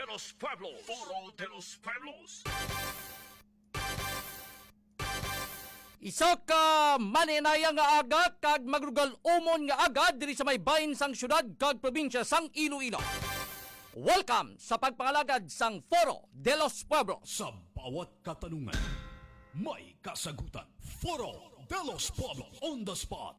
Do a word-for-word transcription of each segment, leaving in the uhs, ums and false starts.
los Pueblos. Foro de los Pueblos. Isa ka maninayang nga aga kag magrugal umon nga aga diri sa may bahin sang syudad kag probinsya sang Iloilo. Welcome sa pagpangalagad sang Foro de los Pueblos. Sa bawat katanungan, may kasagutan. Foro de los Pueblos on the spot.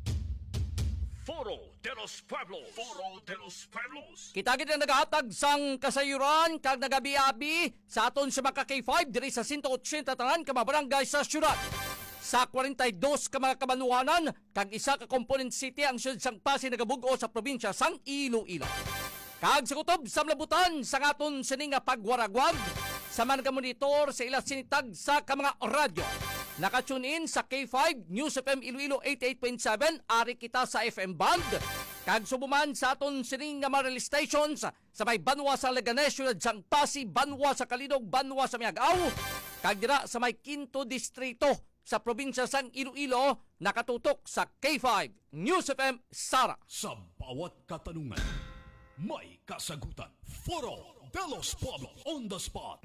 Foro de los Pueblos. Foro de los Pueblos. Kita gid ang nagahatag sang kasayuran kag nagabi-abi sa aton sa mga K five diri sa one eighty tanan ka mga barangay sa syudad. Sa forty-two ka mga kabanuanan kag isa ka component city ang syudad sang Pasig nagabug-o sa probinsya sang Iloilo. Kag sa kutob sa mlabutan sa aton sini nga pagwaragwag sa man ka monitor sa ila sinitag sa ka mga radyo. Naka-tune in sa K five News F M Iloilo eighty-eight point seven, ari kita sa F M band. Kag subuman sa aton sining nga mga stations sa may Banwa sa Leganes, syudad sang Pasig, Banwa sa Kalidog, Banwa sa Miagao. Kag dira sa may Quinto Distrito sa probinsya sang Iloilo, nakatutok sa K five News F M Sara. Sa bawat katanungan, may kasagutan. Foro de los Pueblos on the spot.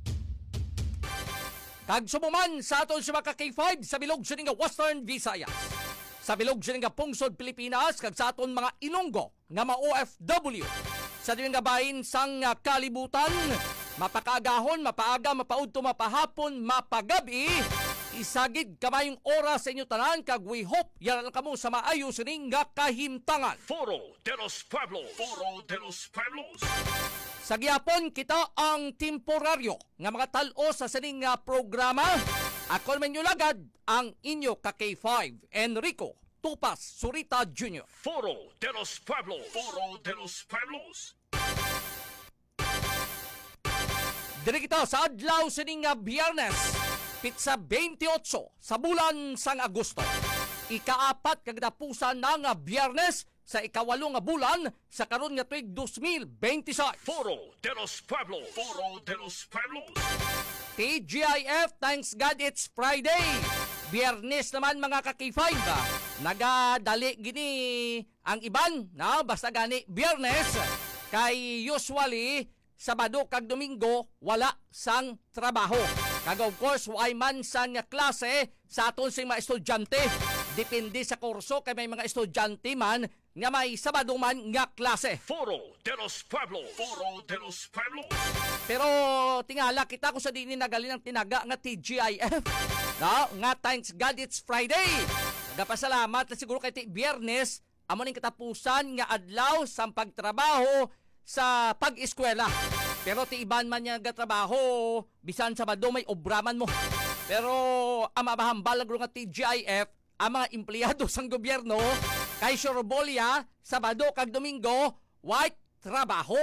Kag sumuman sa aton sa mga K five sa bilog sa nga Western Visayas, sa bilog sa nga Pungsod Pilipinas, kag sa aton mga Ilonggo nga mga O F W, sa dining nga bahin sang uh, kalibutan, mapakaagahon, mapaaga, mapaudto, mapahapon, mapagabi, isagid kamayong oras sa inyo tanan, kag we hope yaran kamo sa maayo sining nga kahimtangan. Foro de los Pueblos. Foro de los Pueblos. Sa gihapon kita ang temporaryo nga mga tal-o sa sining nga programa. Ako naman yung lagad ang inyo ka K five, Enrico Tupas Surita Junior Foro de los Pueblos. Foro de los Pueblos. Diri kita sa adlaw sining nga Biyernes, pitsa twenty-eight sa bulan sang Agosto. Ikaapat kag dapusan na nga Biyernes sa ikawalo nga bulan sa karon nga tuig twenty twenty-six. Foro de los Pueblos. Foro de los Pueblos. T G I F, thanks God it's Friday. Biyernes naman mga ka-K five. Nagadali gini ang iban, na basta gani Biyernes. Kay usually Sabado kag Domingo wala sang trabaho. Kag of course why man sang klase sa aton sing mga estudyante. Depende sa kurso kay may mga estudyante man nga may Sabado man nga klase. Foro de los Pueblos. Foro de los Pueblos. Pero tingala kita kung sa dini nagalin ang tinaga nga T G I F. No, nga thanks God it's Friday. Nagapasalamat na siguro kay ti Biyernes amo ning katapusan nga adlaw sa pagtrabaho sa pag-eskwela. Pero ti iban man nga trabaho bisan Sabado may obraman mo. Pero ang mabahambalag nga T G I F ang mga empleyado sang gobyerno kay Sorbolya, Sabado kag Domingo, white trabaho.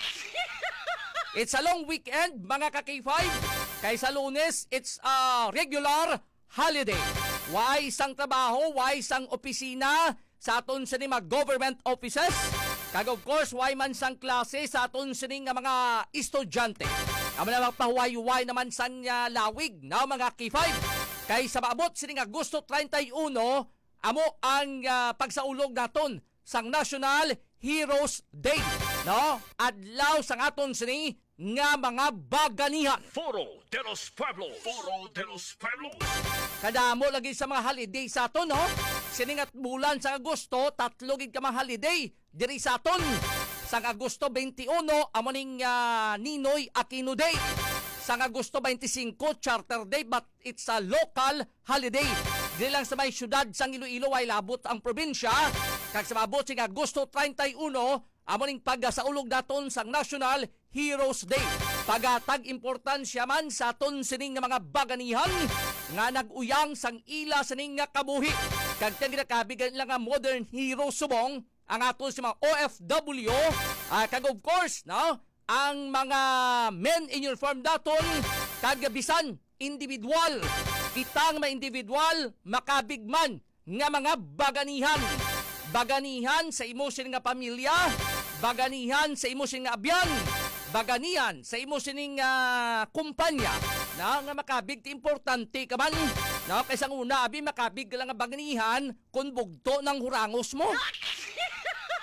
It's a long weekend, mga ka-K five. Kay sa Lunes, it's a regular holiday. Why sang trabaho, why sang opisina sa aton sa mga government offices. Kag of course, why man sang klase sa aton sa mga estudyante. Amo na magpahuway-huway naman sang uh, lawig na mga K five. Kay sa maabot sining Agosto thirty-one, amo ang uh, pagsaulog naton sang National Heroes Day, no? Adlaw sang aton sini nga mga baganihan. Foro de los Pueblos. Foro de los Pueblos. Kadamo lagi sa mga holiday sa aton, no? Sining at bulan sa Agosto, tatlo gid ka mga holiday diri sa aton. Sang Agosto twenty-one, amo ning uh, Ninoy Aquino Day. Sang Agosto twenty-five, Charter Day, but it's a local holiday. Dili lang sa may syudad sang Iloilo ay labot ang probinsya. Kag sa mabot sing Agosto thirty-one, amo ning pagsaulog daton sang National Heroes Day. Pagatag importansya man sa aton sining nga mga baganihan nga nag-uyang sang ila sining nga kabuhi. Kag tinginakabigan lang nga modern hero subong ang aton si mga O F W. Uh, kag of course, no? Ang mga men in uniform daton kagabisan individual. Kitang mga individual makabigman nga mga baganihan. Baganihan sa emotion nga pamilya, baganihan sa emotion nga abyan, baganihan sa emotion nga kumpanya. Na nga makabig ti importante ka man. Na kaysa una abi makabig lang nga baganihan kun bugto ng hurangos mo.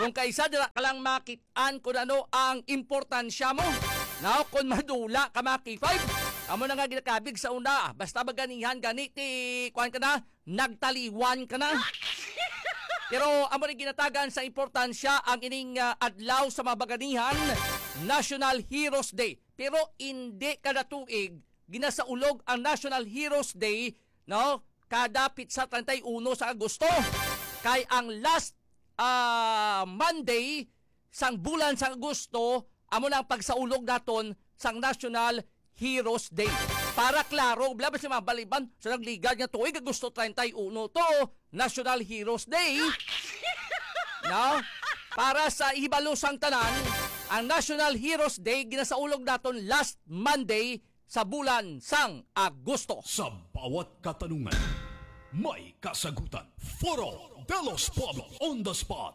Kung kaisa dira ka lang makitaan kung ano ang importansya mo. Now, kung madula ka mga K five, amo na nga ginakabig sa una. Basta baganihan ganit eh, kuhan ka na, nagtaliwan ka na. Pero amo rin ginatagan sa importansya ang ining uh, adlaw sa mabaganihan, National Heroes Day. Pero hindi kada tuig ginasaulog ang National Heroes Day, no? Kada pitsa thirty-one sa Agosto. Kay ang last uh, Monday sang bulan sa Agosto, amo na ang pagsaulog naton sang National Heroes Day. Para klaro, blabas si mga baliban sa nagligad nga tuig Agosto thirty-one to National Heroes Day. No? Para sa ibalo sang tanan, ang National Heroes Day ginasaulog naton last Monday sa bulan sang Agosto. Sa bawat katanungan, may kasagutan. Foro de los Pueblos on the spot.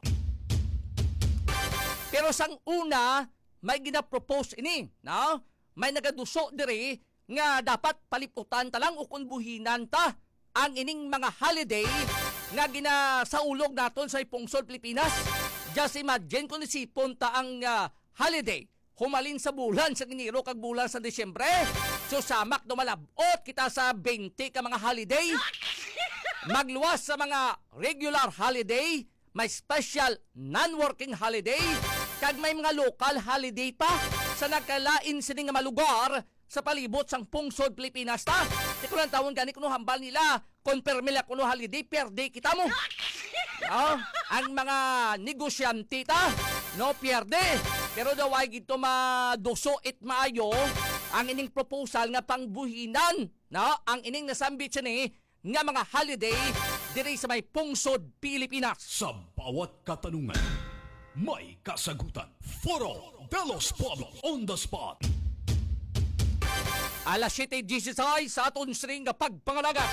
Pero sang una, may ginapropose ini, no? May nagaduso diri nga dapat paliputan ta lang o kung buhinan ta ang ining mga holiday nga ginasaulog naton sa Pungsod Pilipinas. Just imagine kung isipon ta ang uh, holiday humalin sa bulan sa Enero kag bulan sa Disyembre. So samak dumalabot kita sa twenty ka mga holiday. Magluwas sa mga regular holiday, may special non-working holiday, kag may mga local holiday pa sa nagkalain sini nga malugar sa palibot sang Pungsod Pilipinas ta. Di ko lang tawon gani kuno hambal nila, konpermila kuno holiday, perde kita mo. No? Ang mga negosyante ta, no pierde. Pero daw ay gito maduso it maayo ang ining proposal nga pangbuhinan, no? Ang ining nasambit sini nga mga holiday diri sa may Pungsod Pilipinas. Sa bawat katanungan, may kasagutan. Foro de los Pueblos on the spot. Alas siyete disisays sa aton sring nga pagpangalaga.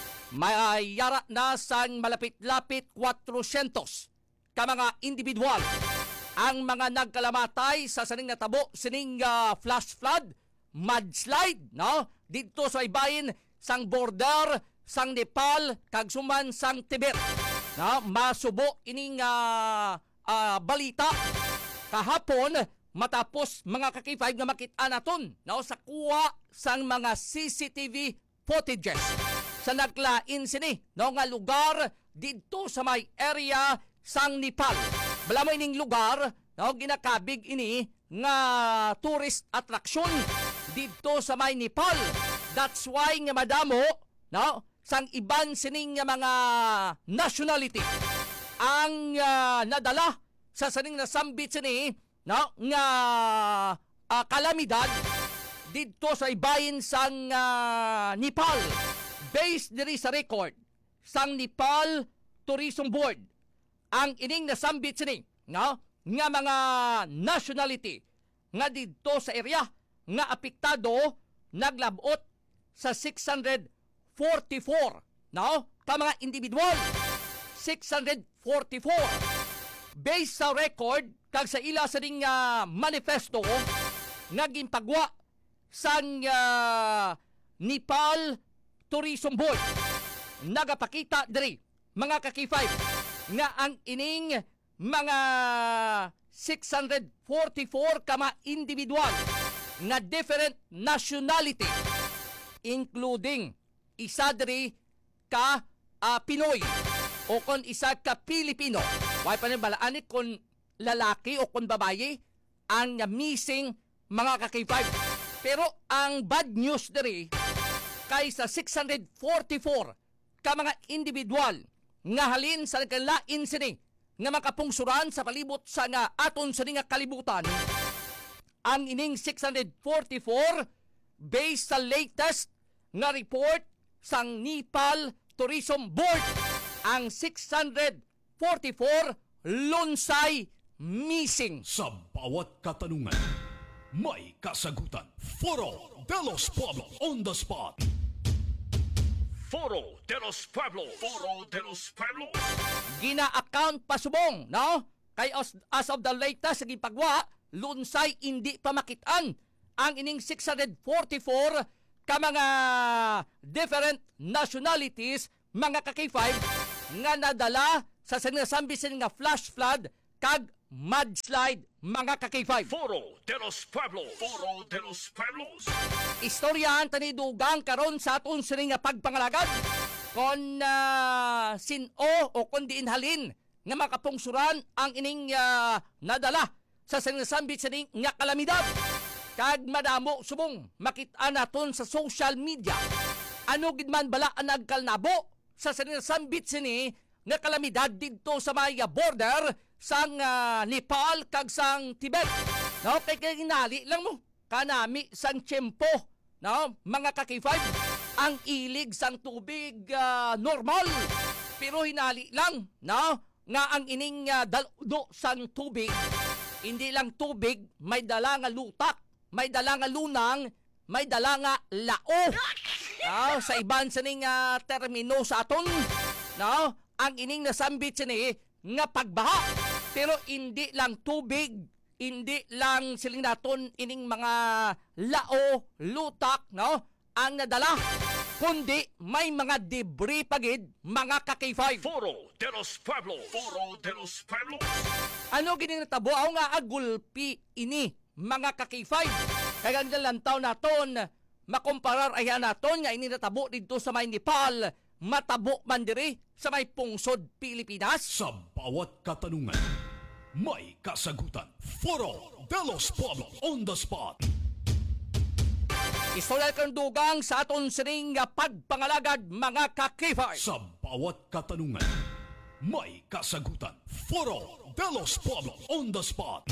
May yara na sang malapit-lapit four hundred ka mga individual ang mga nagkalamatay sa saning natabo sining uh, flash flood, mudslide, no? Dito sa ibahin sang border sang Nepal kag suman sang Tibet. No? Masubo ining uh, uh, balita kahapon matapos mga ka-K five nga makita naton, no? Sa kuha sang mga C C T V footages sa naglain sini, no? Nga lugar dito sa may area sang Nepal. Bala mo ining lugar, no, ginakabig ini nga tourist attraction dito sa may Nepal. That's why nga madamo, no, sang iban sining nga mga nationality ang uh, nadala sa saning nasambit sini, no, nga uh, kalamidad dito sa ibahin sang uh, Nepal. Based diri sa record sang Nepal Tourism Board, ang ining nasambit sini, no, nga mga nationality nga dito sa area nga apektado naglabot sa six hundred forty-four, no, ka mga individual. six hundred forty-four. Based sa record kag sa ila sa ding uh, manifesto nga ginpagwa sang uh, Nepal Tourism Board, nagapakita diri mga ka-K five nga ang ining mga six hundred forty-four ka mga individual nga different nationality, including isa diri ka uh, Pinoy o kon isa ka Pilipino. Way pa rin balaan kung lalaki o kung babae ang missing mga ka-K five. Pero ang bad news diri kay sa six hundred forty-four ka mga individual nga halin sa nagkalain sini nga makapungsuran sa palibot sa nga aton sa nga kalibutan, ang ining six hundred forty-four based sa latest nga report sang Nepal Tourism Board, ang six hundred forty-four lunsay missing. Sa bawat katanungan, may kasagutan. Foro de los Pueblos on the spot. Foro de los Pueblos. Foro de los Pueblos. Gina-account pasubong, no? Kay as, as of the latest, sa gipagwa, lunsay hindi pa makitaan ang ining six hundred forty-four ka mga different nationalities, mga ka-K five, nga nadala sa sinasambi sila nga flash flood kag mudslide mga ka-K five. Foro de los Pueblos. Foro de los Pueblos. Istoryahan tanidugang karon sa aton sini nga pagpangalagad kon uh, sin-o o kon diin halin nga makapungsuran ang ining uh, nadala sa sinasambit sining nga kalamidad. Kag madamo subong makita naton sa social media ano gid man bala ang nagkalnabo sa sinasambit sini nga kalamidad didto sa may border sang uh, Nepal kag sang Tibet. No, kay kinali lang mo kanami sang tiyempo, no, mga ka-K five, ang ilig sang tubig uh, normal. Pero hinali lang, no, nga ang ining uh, daldo sang tubig, hindi lang tubig, may dala nga lutak, may dala nga lunang, may dala nga lao. No, sa iban sa ning uh, termino sa aton, no, ang ining nasambit sini nga pagbaha. Pero hindi lang tubig, hindi lang siling naton ining mga lao, lutak, no, ang nadala, kundi may mga debris pagid, mga ka-K five. Foro de los Pueblos. Foro de los Pueblos. Ano gining natabo? Aw nga agulpi ini, mga ka-K five. Kaya ang lantaw naton, makomparar ayan naton nga ini natabo dito sa may Nepal, matabo man diri sa may pungsod Pilipinas. Sa bawat katanungan, may kasagutan. Foro de los Pueblos on the spot. Istoryal kang dugang sa aton sining pagpangalagad, mga ka-K five. Sa bawat katanungan, may kasagutan. Foro de los Pueblos on the spot.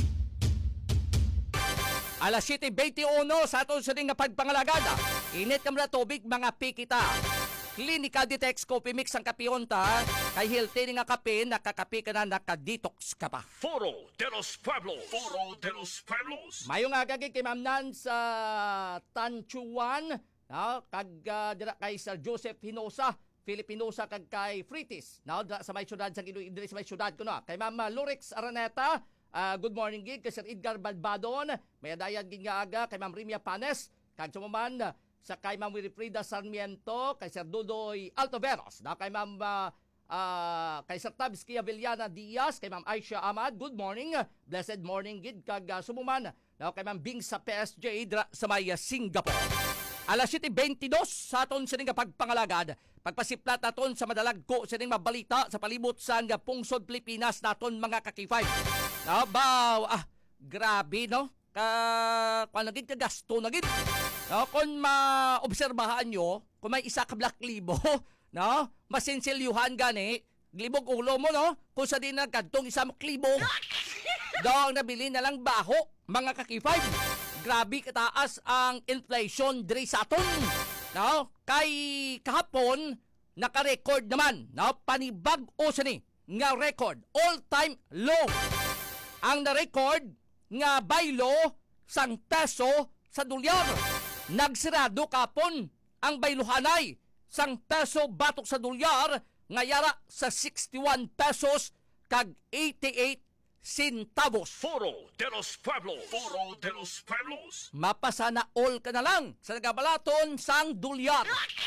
Alas siyete twenty-one sa aton sining pagpangalagad. Init kam na tubig, mga pikita. Clinical Detox Coffee Mix ang kapiyonta. Kay healthy nga kape, nakakape ka na, nakadetox ka pa. Foro de los Pueblos. Foro de los Pueblos. Mayong agagig kay Ma'am Nan sa Tanchuan, no? Kag uh, dira kay Sir Joseph Hinosa, Filipinosa, kag kay Fritis. No? Dira sa may syudad, sa Iloilo, dira sa may syudad ko na. Kay Ma'am Lorix Araneta, uh, good morning gid. Kay Sir Edgar Balbadon, may adayan gid nga aga. Kay Ma'am Rimia Panes, kag sumaman, sa kay Ma'am Wilfrida Sarmiento, kay Sir Dudoy Altoveros, na kay Ma'am uh, uh, kay Sir Tabsky Avellana Diaz, kay Ma'am Aisha Ahmad, good morning, blessed morning gid kag uh, sumuman, na kay Ma'am Bing sa P S J dra, sa may uh, Singapore. Alas siyete twenty-two sa aton sining pagpangalagad, pagpasiplat naton sa madalagko sining mabalita sa palibot sa nga pungsod Pilipinas naton, mga ka-K five. No, baw, ah, grabe, no? Ka, kung naging kagasto na gid. No, kung maobserbahan nyo, kung may isa ka black libo, no, masinsilyuhan gani, glibog ulo mo, no, kung sa din nagkantong isa mo klibo, daw nabili na lang baho, mga ka-K five. Grabe kataas ang inflation diri sa aton, no, kay kahapon, naka-record naman, no, panibag o sini, nga record, all-time low. Ang na-record, nga baylo, sang peso sa dolyar. Nagsirado kapon ang bayluhanay sang peso batok sa dolyar nga yara sa sixty-one pesos kag eighty-eight centavos. Foro de los Pueblos. Foro de los Pueblos. Mapasana all ka na lang sa nagabalaton sang dolyar.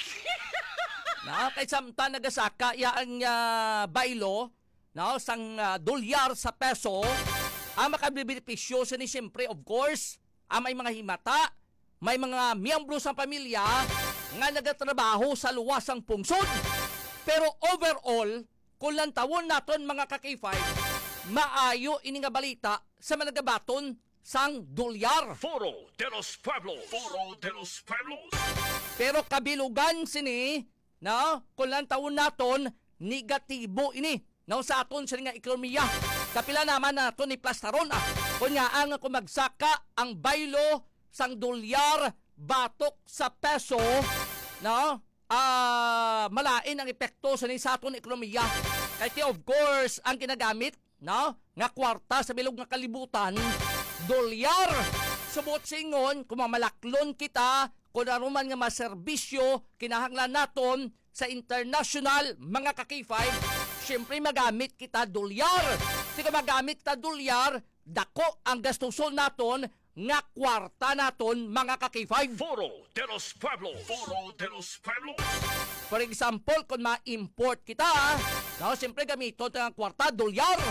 Na kay samta nagasaka ya ang uh, baylo, no, sang uh, dolyar sa peso, ang makabibenepisyo sa ni siyempre of course ang may mga himata, may mga miyembro sa pamilya nga nagatrabaho sa luwasang pungsod. Pero overall, kung lang tawon naton, mga ka-K five, maayo ini nga balita sa managabaton sang dolyar. Foro de los Pueblos. Foro de los Pueblos. Pero kabilugan sini, no, kung lang tawon naton, negatibo ini, no, sa aton sa nga ekonomiya. Kapila naman naton ni plastaron, ah. Kung nga ang kumagsaka ang baylo sang dolyar batok sa peso, no, ah, malain ang epekto sa ni sa aton ekonomiya. Kaya of course, ang kinagamit, no, nga kwarta sa bilog nga kalibutan, dolyar. Subot singon, kung mamalaklon kita, kung naruman nga maserbisyo, kinahanglan naton sa international, mga ka-K five, syempre magamit kita dolyar. Di ka magamit kita dolyar, dako ang gastuson naton, nga kwarta naton, mga ka-K five. Foro de los Pueblos. Foro de los Pueblos. For example, kung ma-import kita, no, siyempre gamito ang kwarta, dolyar.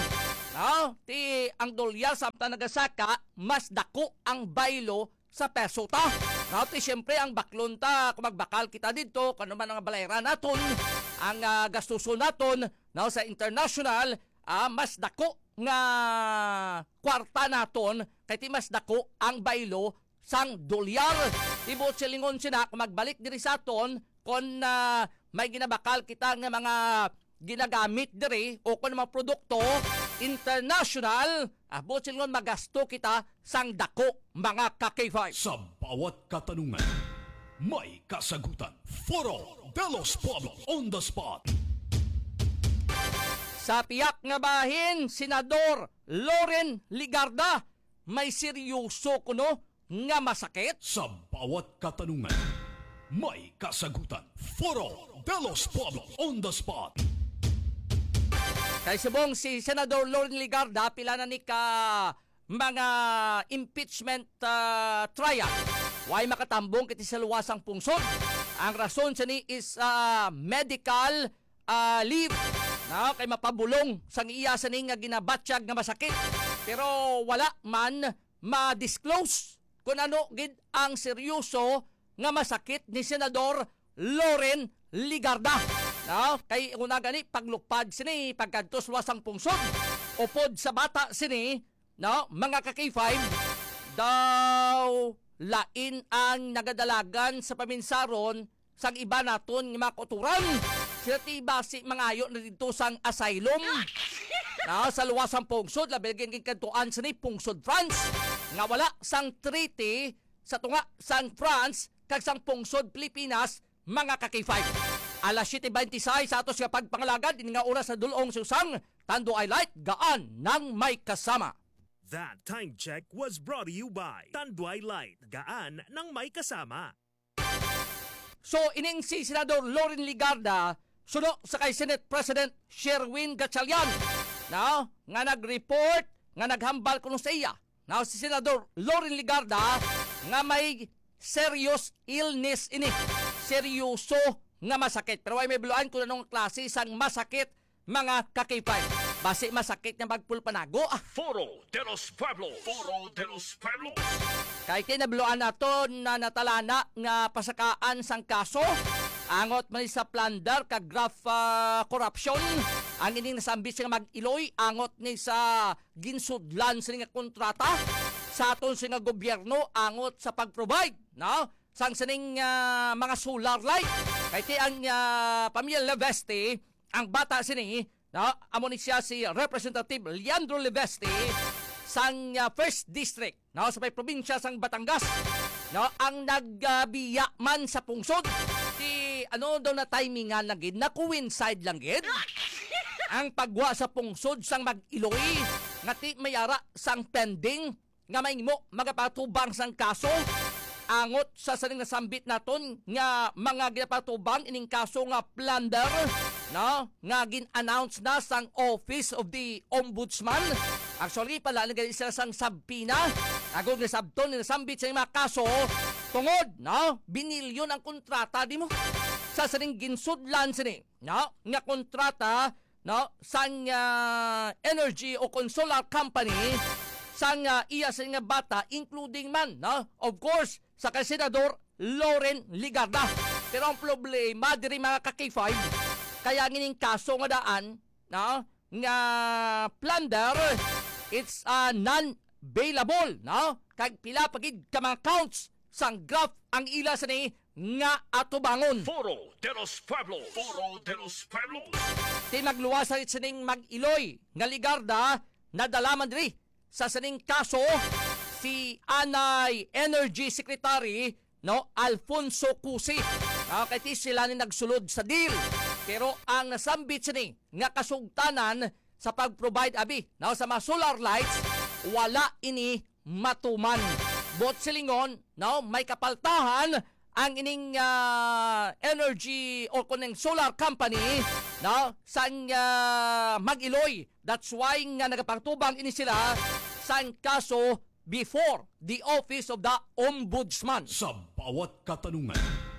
No? Ti ang dolyar sa Nagasaka mas dako ang baylo sa peso ta. No? Ti syempre ang baklon ta kung magbakal kita dito kung ano man ang balayran naton ang uh, gastuson naton no sa international uh, mas dako nga kwarta naton kay ti mas dako ang baylo sang dolyar. Tibot silingon sina kung magbalik diri sa aton kung uh, may ginabakal kita nga mga ginagamit diri o kung mga produkto international, abot silingon magasto kita sang dako mga ka-K five. Sa bawat katanungan, may kasagutan. Foro de los Pueblos on the spot. Sa piyak nga bahin, Senador Loren Ligarda, may seryoso kuno nga masakit? Sa bawat katanungan, may kasagutan. Foro de los Pueblos on the spot. Kay subong si Senador Loren Ligarda pila na ni ka mga impeachment uh, trial. Way makatambong kiti sa luwasang pungsod. Ang rason sa ni is uh, medical uh, leave. No, kay mapabulong sang iya sa ni nga ginabatsyag nga masakit. Pero wala man ma-disclose kung ano gid ang seryoso nga masakit ni Senador Loren Ligarda. No, kay una gani paglupad sini pagkadtos luwasang pungsod upod sa bata sini, no, mga ka-K five daw lain ang nagadalagan sa paminsaron sang iba naton nga mga kuturan. Sila ti basi mangayo na dito sang asylum. No, sa luwasang pungsod labi gid kantuan sini pungsod France nga wala sang treaty sa tunga sang France kag sang pungsod Pilipinas mga ka-K five. Alas siyete twenty-six sa atos nga pagpangalagad din nga oras sa dulong susang Tanduay Light gaan nang may kasama. That time check was brought to you by Tanduay Light gaan nang may kasama. So ining si Senador Loren Ligarda suno sa kay Senate President Sherwin Gatchalian, no, nga nag-report nga naghambal kuno sa iya. Now si Senador Loren Ligarda nga may serious illness ini. Seryoso nga masakit. Pero ay may biluan kung anong klase sang masakit mga ka-K five. Basi masakit nga magpulpanago. Ah, Foro de los Pueblos. Foro de los Pueblos. kahit kinabluan nato na natalana nga pasakaan sang kaso. Angot man sa plunder kag graft uh, corruption. Ang ining nasambit nga mag-iloy. Angot ni sa ginsudlan sa nga kontrata. Sa aton sa nga gobyerno. Angot sa pag-provide. No? Sang sining uh, mga solar light. Kaya ti ang uh, pamilya Leveste, ang bata sini, no, amo ni siya si Representative Leandro Leveste sang uh, First District, no, sa may probinsya sang Batangas, no, ang nagbiya uh, man sa pungsod. Ti ano daw na timingan lang gid, na coincide lang gid. Ang pagwa sa pungsod sang Mag-Iloy, nga ti mayara sang pending nga mahimo magapatubang sang kaso. Angot sa saling nasambit naton nga mga ginapatubang ining kaso nga plunder, no, nga gin-announce na sang Office of the Ombudsman. Actually pala naging sila sang sabpina agog na sabton ni nasambit sa mga kaso tungod, no, binilyon ang kontrata di mo sa saling ginsudlan sini, no, nga kontrata, no, sang uh, energy o solar company sang uh, iya sa nga bata including man, no, of course sa kay Senador Loren Ligarda. Pero ang problema diri mga ka-K five, kaya ngining kaso nga daan, no, nga plunder, it's uh, non-bailable, no? Kag pila pagid ka mga counts sang graph ang ila sa ni nga atubangon. Foro de los Pueblos. Foro de los Pueblos. Ti magluwasay sa ning Mag-Iloy nga Ligarda nadalaman diri sa saning kaso si Anay Energy Secretary, no, Alfonso Cusi. Okay, ti sila ni nagsulod sa deal. Pero ang nasambit sini nga kasugtanan sa pag-provide abi, no, sa mga solar lights, wala ini matuman. Bot silingon, no, may kapaltahan ang ining uh, energy o kuneng solar company, no, sang uh, Mag-Iloy. That's why nga nagapagtubang ini sila sang kaso before the Office of the Ombudsman. Sa bawat katanungan,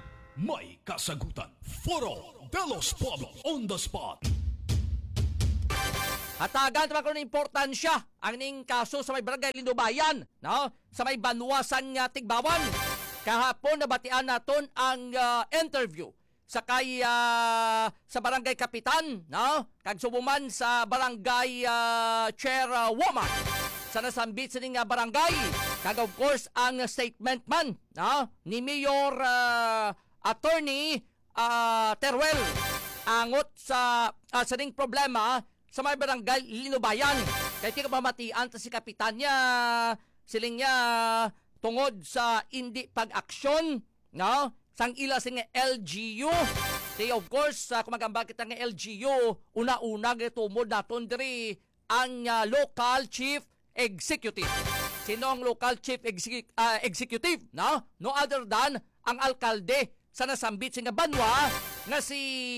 may kasagutan. Foro de los Pueblos on the spot. Hatagan naman ko ng importansya ang ning kaso sa may barangay Lindobayan, no? Sa may Banwasan nga Tigbawan. Kahapon nabatian naton ang uh, interview sa kay uh, sa barangay kapitan, no? Kag subuman sa barangay uh, chairwoman sa nasambit sa ning uh, barangay. Kag of course ang statement man, no? Ni Mayor uh, Attorney uh, Teruel angot sa uh, sa ning problema sa may barangay Linubayan. Kaya tika mamatian ta si kapitan niya, siling niya tungod sa hindi pag-aksyon, no? Sang ila sing L G U. Di of course, uh, kumagamba kita ng L G U, una-una gitumod naton diri ang uh, local chief executive. Sino ang local chief exec- uh, executive, no? No other than ang alkalde sa nasambit sing Banwa nga si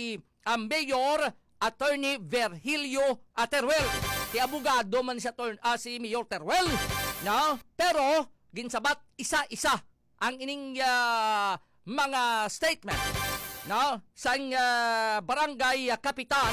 ang Mayor Attorney Virgilio Teruel. Ti abogado man siya turn, uh, si Mayor Teruel, no? Pero ginsabat isa-isa ang ining uh, mga statement, no? Sang uh, barangay uh, kapitan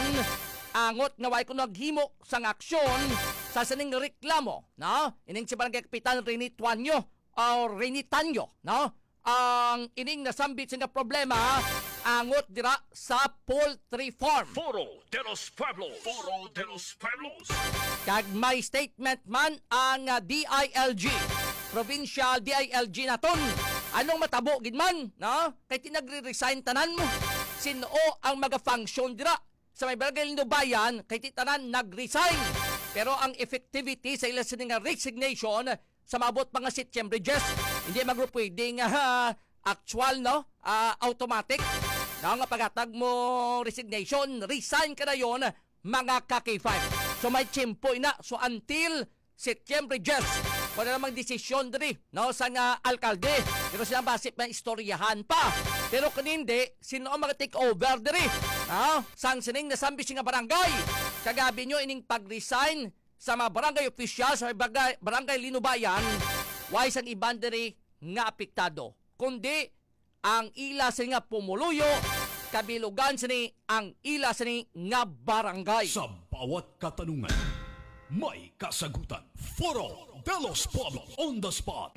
angot nga way ko naghimo sang aksyon sa saning reklamo, no? Ining si barangay kapitan Rene Tuanyo or Rene Tanyo, no? Ang ining nasambit sa problema angot dira sa poultry farm. Foro de los Pueblos. Foro de los Pueblos. Kag may statement man ang uh, D I L G. Provincial D I L G naton. Anong matabo gid man, no? Kay tinagre-resign tanan mo. Sino ang maga-function dira sa may barangay Lindobayan kay tanan nag-resign. Pero ang effectivity sa ila sining resignation sa mabot mga September just hindi magpwedeng uh, actual, no? Uh, automatic. Na nga paghatag mo resignation, resign ka na yon mga ka K five. So may tiyempo na. So until September just, wala namang desisyon diri, no? Sa nga alkalde. Pero silang basip na istoryahan pa. Pero kanindi, sino ang mga take over diri? No? Sang sining nasambi nga barangay. Kagabi nyo ining pag-resign sa mga barangay official sa barangay, barangay Linubayan, why sang iban diri nga apektado. Kundi ang ila sa nga pumuluyo, kabilugan sa ni ang ila sa ni nga barangay. Sa bawat katanungan, may kasagutan. Foro de los Pueblos on the spot.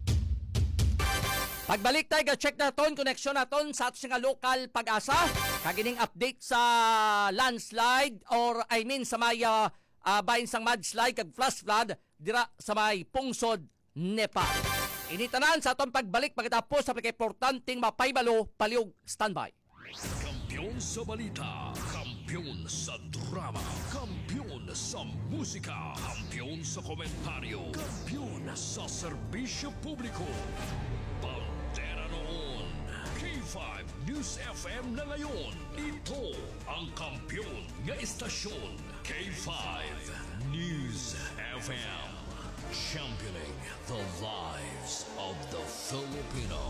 Pagbalik tayo, check naton, connection naton sa ato nga local pag-asa. Kagining update sa landslide or I mean sa may uh, uh, bahin sang mudslide kag flash flood dira sa may pungsod Nepal. Initanan sa atong pagbalik pagkatapos sa pagka-importanting mapaybalo, paliog, standby. Kampiyon sa balita, kampiyon sa drama, kampiyon sa musika, kampiyon sa komentaryo, kampiyon sa serbisyo publiko. Bandera noon, K five News F M na ngayon. Ito ang kampiyon nga istasyon, K five News F M. Championing the lives of the Filipino.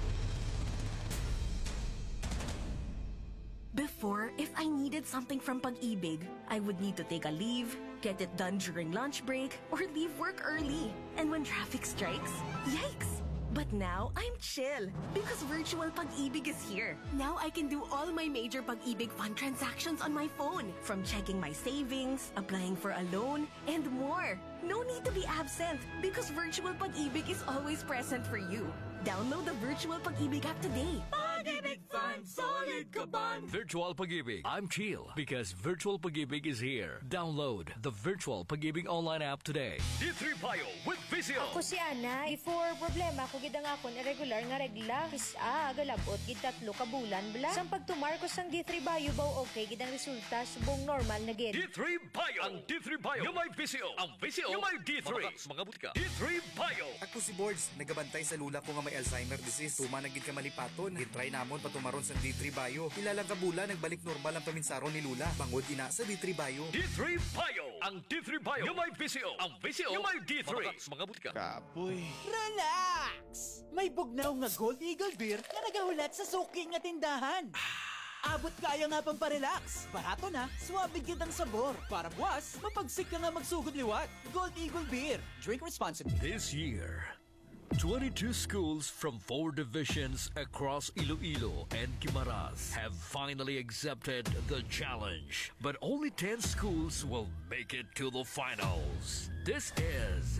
Before, if I needed something from Pag-ibig, I would need to take a leave, get it done during lunch break, or leave work early. And when traffic strikes, yikes! But now, I'm chill because virtual Pag-ibig is here. Now I can do all my major Pag-ibig fund transactions on my phone, from checking my savings, applying for a loan, and more. No need to be absent because virtual Pag-ibig is always present for you. Download the virtual Pag-ibig app today. Pag-ibig Fund, solid ka ban! Virtual Pag-ibig. I'm chill because Virtual Pag-ibig is here. Download the Virtual Pag-ibig online app today. D three Bio with Vizio. Ako si Ana, before problema ko gid ang akon irregular nga regla. Isa galabot gid tatlo ka bulan bla. Sang pagtumar ko sang D three Bio baw okay gid ang resulta subong normal na gid. D three Bio. Ang D three Bio. Yung may Vizio. Ang Vizio. Yung may D three. Mga butika. D three Bio. Ako si Boards, nagabantay sa lula ko nga may Alzheimer disease. Tuma na gid ka malipaton. Gitry namon patumaron sa D three Bio. Ilalang kabula nagbalik normal ang paminsaron ni Lula. Bangod ina sa D three Bio. D three Bio. Ang D three Bio. Yung may Vizio. Ang Vizio. Yung may D three. Mga butika. Kapoy. Relax! May bugnaw nga Gold Eagle Beer na nagahulat sa suki nga tindahan. Abot kaya nga pang parelax. Barato na, suwabe kitang sabor. Para buwas, mapagsik ka nga magsugod liwat. Gold Eagle Beer. Drink responsibly. This year, twenty-two schools from four divisions across Iloilo and Guimaras have finally accepted the challenge, but only ten schools will make it to the finals. This is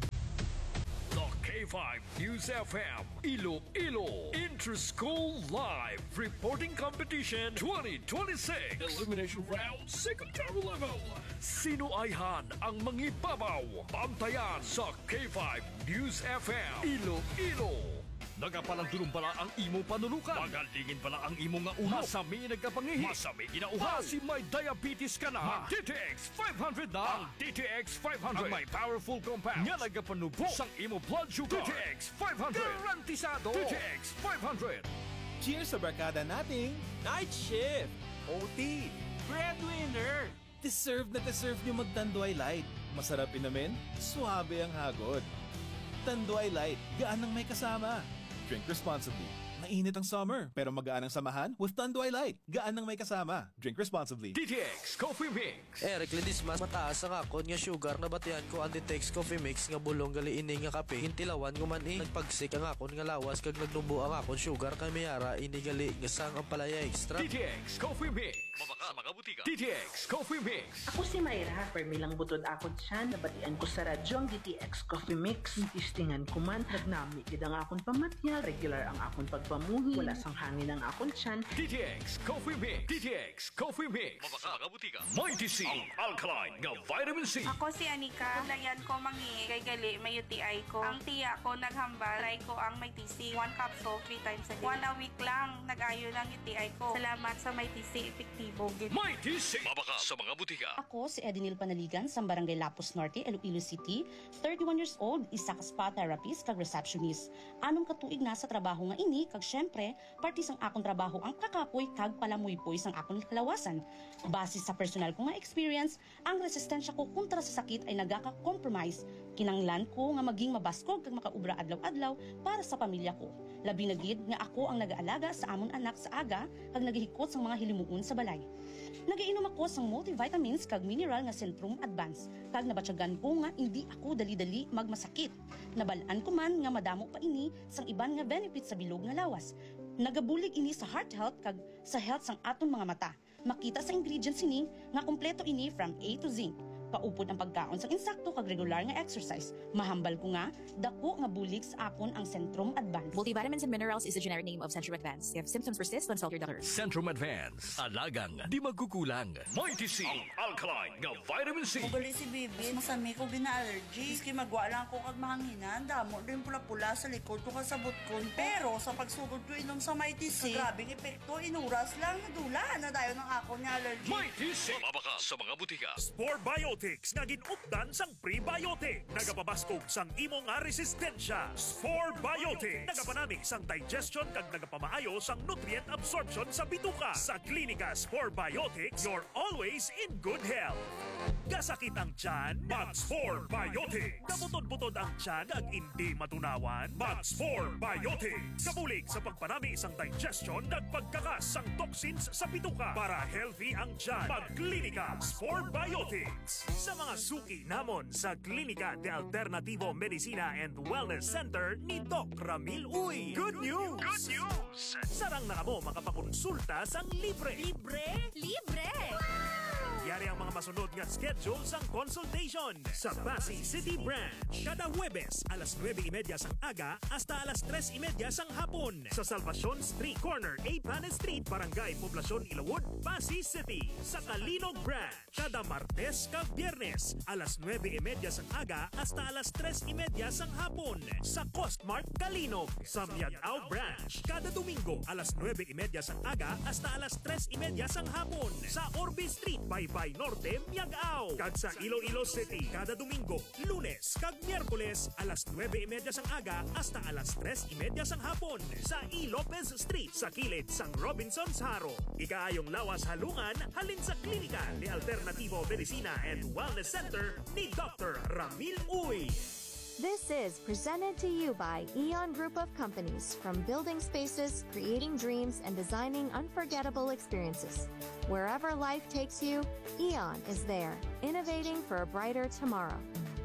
the K five News F M Iloilo Inter-School Live Reporting Competition twenty twenty-six Elimination Round Secondary Level. Sino ayhan ang mangibabaw? Bantayan sa K five News F M Iloilo. Nagapalang dulong pala ang imo panulukan. Magalingin pala ang imo nga ulo. Masami nagkapangihi. Masami ginauhaw. Kasi may diabetes ka na. D T X five hundred na. Ang D T X five hundred. Ang may powerful compounds. Nga nagapanubo sang imo blood sugar. D T X five hundred. Garantisado. D T X five hundred. Cheers sa barkada nating Night Shift, O T, Breadwinner. Deserve na deserve nyo magtanduay light. Masarap inamin, suabe ang hagod. Tanduay light, gaan ang may kasama. Drink responsibly. Mainit ang summer, pero magaan ang samahan with Tanduay Light. Gaan ang may kasama. Drink responsibly. D T X Coffee Mix. Eric Ledis mas mataas ang akon nga sugar na batian ko ang D T X Coffee Mix nga bulong gali ini nga kape. Hintilawan ko man eh. Nagpagsik ang akon nga lawas kag nagnubo ang akon sugar kay mayara ini gali nga sang ang palaya extra. D T X Coffee Mix. Mabaka mga butika. D T X Coffee Mix. Ako si Mayra. Permilang butod akon siya. Nabatian ko sa radyo ang D T X Coffee Mix. Tistingan ko man. Nagnami gid ang akon pamatya. Regular ang akon pagpamuhi. Wala sang hangin ang akon siyan. D T X Coffee Mix. D T X Coffee Mix. Mabaka mga butika. Mighty C. Ang alkaline nga vitamin C. Ako si Anika. Layan ko mangi kay gali may U T I ko. Ang tiya ko naghambal. Try ko ang may T C. One capsule, three times a day. One a week lang. Nag-ayo ng U T I ko. Salamat sa may T C. Epektibo. Mighty C. Mabaka sa mga butika. Ako si Edinil Panaligan sa Barangay Lapus Norte, Iloilo City. thirty-one years old, isa ka spa therapist kag receptionist. Anong katuig na sa trabaho nga ini kag syempre parte sang akong trabaho ang kakapoy kag palamuypoy sang akong kalawasan. Base sa personal ko nga experience, ang resistensya ko kontra sa sakit ay nagaka-compromise. Kinanglan ko nga maging mabaskog kag makaubra adlaw-adlaw para sa pamilya ko. Labi na gid nga ako ang nag-aalaga sa amon anak sa aga kag naghihikot sang mga hilimuon sa balay. Nagainom ako sang multivitamins kag mineral nga Centrum Advance kag nabatyagan ko nga hindi ako dali-dali magmasakit. Nabalaan ko man nga madamo pa ini sang iban nga benefits sa bilog nga lawas. Nagabulig ini sa heart health kag sa health sang aton mga mata. Makita sa ingredients ini nga kompleto ini from A to Z. Paupod ang pagkaon sang insakto kag regular nga exercise. Mahambal ko nga dako nga bulig sa akon ang Centrum Advance. Multivitamins and minerals is the generic name of Centrum Advance. If symptoms persist, consult your doctor. Centrum Advance. Alagang di magkukulang. Mighty C. Ang alkaline nga vitamin C. Ugali si Bibi, masami ko gina-allergy. Iski magwa lang ko kag mahanginan. Damo rin pula-pula sa likod ko kasabot ko. Pero sa pagsugod ko inom sa Mighty C, grabing epekto, inuras lang nadula na dayo ng ako ni allergy. Mighty C. Mabaka sa mga butika. Spore Biotics nga ginupdan sang prebiotic. Nagapabaskog sang imo nga resistensya. Spore Biotics. Nagapanami sang digestion kag nagapamaayo sang nutrient absorption sa bituka. Sa Klinika Spore Biotics, you're always in good health. Gasakit ang tiyan, mag-Spore Biotics. Kabutod-butod ang tiyan kag hindi matunawan, mag-Spore Biotics. Kabulig sa pagpanami sang digestion kag pagkakas sang toxins sa bituka para healthy ang tiyan. Mag-Klinika Spore Biotics. Sa mga suki namon sa Klinika de Alternativo Medicina and Wellness Center ni Doc Ramil Uy. Good news! Good news! Sarang na mo makapakonsulta sang libre. Libre? Libre! Yari ang mga masunod nga schedule sang consultation sa Pasay City Branch. Kada Huwebes, alas nuwebe y media sang aga hasta alas tres y media sang hapon sa Salvacion Street Corner, A. Panes Street, Barangay Poblacion, Ilawod, Pasay City. Sa Kalinog Branch, kada Martes kag Biyernes, alas nuwebe y media sang aga hasta alas tres y media sang hapon sa Costmart Kalinog. Sa Miagao Branch, kada Domingo, alas nuwebe y media sang aga hasta alas tres y media sang hapon sa Orbe Street, Baybay Norte, Miagao. Kag sa Iloilo City, kada Domingo, Lunes kag Miyerkules, alas nuwebe y media sang aga hasta alas tres y media sang hapon sa E. Lopez Street sa kilid sang Robinson's Haro. Ikaayong lawas halungan halin sa Klinika ni Alternativo Medicina and Wellness Center ni Doctor Ramil Uy. This is presented to you by Eon Group of Companies, from building spaces, creating dreams, and designing unforgettable experiences. Wherever life takes you, Eon is there, innovating for a brighter tomorrow.